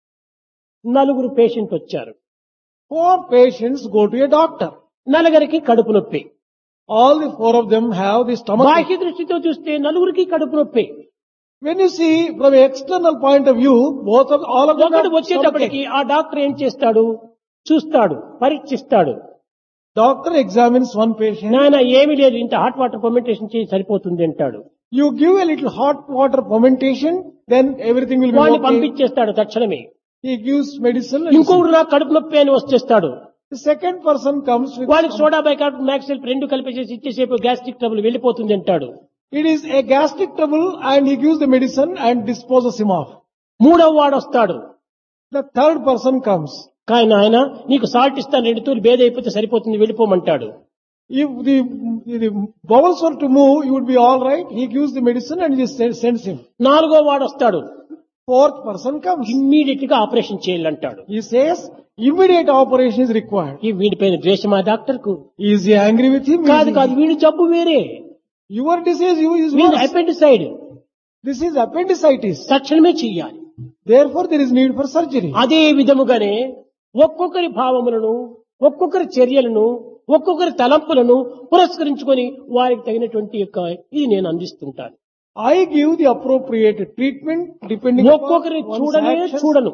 నలుగురు పేషెంట్ వచ్చారు. Four patients go to a doctor. నలుగురికి కడుపు నొప్పి. All the four of them have the stomach. బాహ్య దృష్టితో చూస్తే నలుగురికి కడుపు నొప్పి. When you see from an external point of view, both of all of them ఒకడు have వచ్చేటప్పటికి stomachache. ఆ డాక్టర్ ఏం చేస్తాడు? చూస్తాడు, పరీక్షిస్తాడు. Doctor examines one patient. నాయన ఏమీ లేదు, ఇంత హాట్ వాటర్ ఫర్మెంటేషన్ చేసి సరిపోతుంది అంటాడు. You give a little hot water fermentation, then everything will be వాడిని okay. పంపించేస్తాడు తక్షణమే. He gives medicine. And ఇంకొకడు నాకు కడుపు నొప్పి అని వచ్చేస్తాడు. the second person comes with వాడికి సోడా బైకార్బోనేట్ మ్యాక్సిల్ రెండు కలిపేసేసి ఇచ్చేసేపు గ్యాస్ట్రిక్ ట్రబుల్ వెళ్ళిపోతుంది అంటాడు. it is a gastric trouble and he gives the medicine and disposes him off. మూడవ వాడు వస్తాడు. The third person comes. కానీ ఆయన నీకు సాల్ట్ ఇస్తాను, రెండు తూరు బేద అయిపోతే సరిపోతుంది వెళ్ళిపోమంటాడు. If the, the bowels were to move, you would be all right. He gives the medicine and he send- sends him. నాలుగో వాడు వస్తాడు. Fourth person comes. ఇమ్మీడియట్ గా operation చేయాలంటాడు. He says immediate operation is required. ఈ వీడిపైన ద్వేషమా doctor కు? Is he angry with him? కాదు Is he- కాదు, వీడి జబ్బు వేరే. Your disease you is వీడి worse. అపెండిసైడ్. This is appendicitis. తక్షణమే చెయ్యాలి. Therefore there is need for surgery. అదే విధముగానే ఒక్కొక్కరి భావములను, ఒక్కొక్కరి చర్యలను, ఒక్కొక్కరి తలంపులను పురస్కరించుకొని వారికి తగినటువంటి యొక్క ఇది నేను అందిస్తుంటాను. I give the appropriate treatment depending upon ఒక్కొక్కరిని one's చూడనే actions. చూడను.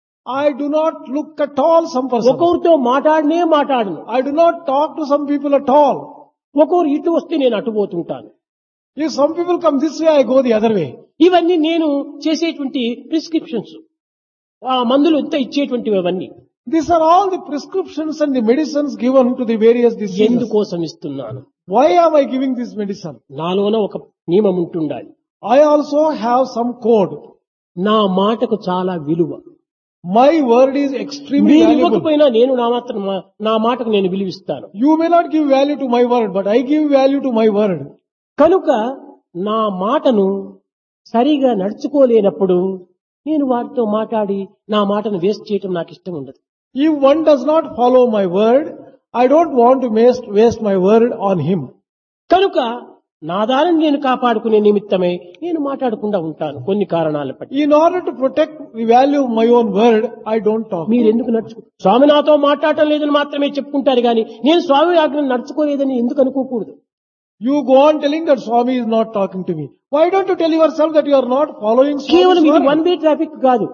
I do not look at all some person. ఒక్కొక్కరితో మాట్లాడనే మాట్లాడను. I do not talk to some people at all. ఒక్కొక్కరు ఇటు వస్తే నేను అటు పోతుంటాను. If some people come this way, I go the other way. ఇవన్నీ నేను చేసేటువంటి ప్రిస్క్రిప్షన్స్, ఆ మందులు ఇంత ఇచ్చేటువంటివి అవన్నీ These are all the prescriptions and the medicines given to the various diseases. ఎందుకోసం ఇస్తున్నాను? Why am I giving this medicine? నాలోన ఒక నియమం ఉంటుండాలి. I also have some code. నా మాటకు చాలా విలువ. My word is extremely మీరు valuable. ఇవ్వకపోయినా నేను నా మాత్రం నా మాటకు నేను విలువిస్తాను. You may not give value to my word, but I give value to my word. కనుక నా మాటను సరిగా నడుచుకోలేనప్పుడు నేను వారితో మాట్లాడి నా మాటను వేస్ట్ చేయటం నాకు ఇష్టం ఉండదు. If one does not follow my word, I don't want to waste, waste my word on him. కనుక నా దానిని నేను కాపాడుకునే నిమిత్తమే నేను మాట్లాడకుండా ఉంటాను కొన్ని కారణాల బట్టి. In order to protect the value of my own word, I don't talk. మీరు ఎందుకు నడుచుకో స్వామి నాతో మాట్లాడటం లేదని మాత్రమే చెప్పుకుంటారు కానీ నేను స్వామి ఆజ్ఞను నడుచుకోలేదని ఎందుకు అనుకోకూడదు? You go on telling that Swami is not talking to me. Why don't you tell yourself that you are not following కేవలం Swami's ఇది word? వన్ వే ట్రాఫిక్ కాదు.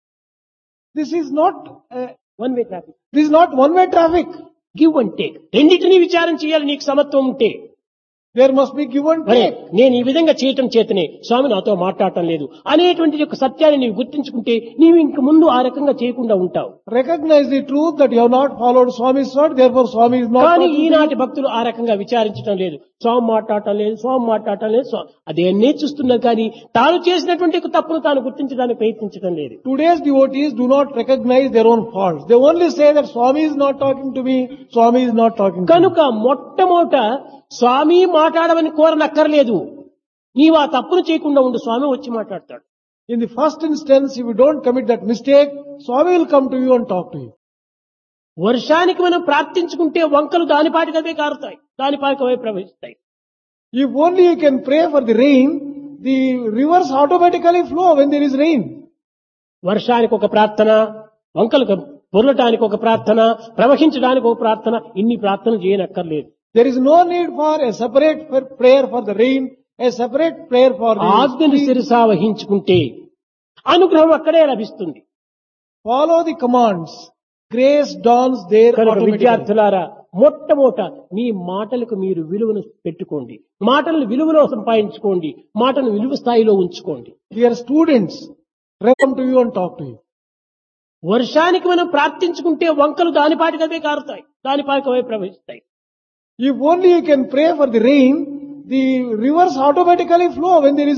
This is not, uh, one way traffic, this is not one-way traffic. Give and take. రెండింటినీ విచారం చేయాలి నీకు సమత్వం ఉంటే. There must be give and అరే take. నేను ఈ విధంగా చేయటం చేతనే స్వామి నాతో మాట్లాడటం లేదు అనేటువంటి యొక్క సత్యాన్ని నీవు గుర్తించుకుంటే నీవు ఇంక ముందు ఆ రకంగా చేయకుండా ఉంటావు. Recognize the truth that you have not followed Swami's word, therefore Swami is not కానీ talking to you. ఈనాటి భక్తులు ఆ రకంగా విచారించడం లేదు. స్వామి మాట్లాడటం లేదు, స్వామి మాట్లాడటం లేదు, స్వామి అదేన్నీ చూస్తున్నారు కానీ తాను చేసినటువంటి తప్పును తాను గుర్తించడానికి ప్రయత్నించడం లేదు. Today's devotees do not recognize their own faults. They only say that Swami is not talking to me, Swami is not talking to me. కనుక మొట్టమొదట స్వామి మాట్లాడమని కోరనక్కర్లేదు. నీవు ఆ తప్పును చేయకుండా ఉండు, స్వామి వచ్చి మాట్లాడతాడు. In the first instance, if you don't commit that mistake, Swami will come to you and talk to you. వర్షానికి మనం ప్రార్థించుకుంటే వంకలు దానిపాటికవే కారుతాయి, దానిపాటికవే ప్రవహిస్తాయి. If only you can pray for the rain, the rivers automatically flow when there is rain. వర్షానికి ఒక ప్రార్థన, వంకలు పొర్లటానికి ఒక ప్రార్థన, ప్రవహించడానికి ఒక ప్రార్థన, ఇన్ని ప్రార్థనలు చేయనక్కర్లేదు. There is no need for a separate prayer for the rain, a separate prayer for the ఆజ్ఞను శిరసా వహించుకుంటే అనుగ్రహం అక్కడే లభిస్తుంది. Follow the commands. Grace dawns there కనుక automatically. విద్యార్థులారా, మొట్టమొదట మీ మాటలకు మీరు విలువను పెట్టుకోండి, మాటలను విలువలో సంపాదించుకోండి, మాటను విలువ స్థాయిలో ఉంచుకోండి. Dear students, come to you and talk to you. వర్షానికి మనం ప్రార్థించుకుంటే వంకలు దానిపాటికవే కారుతాయి, దానిపాటికవే ప్రవహిస్తాయి. If only you can pray for the rain, the rivers automatically flow when there is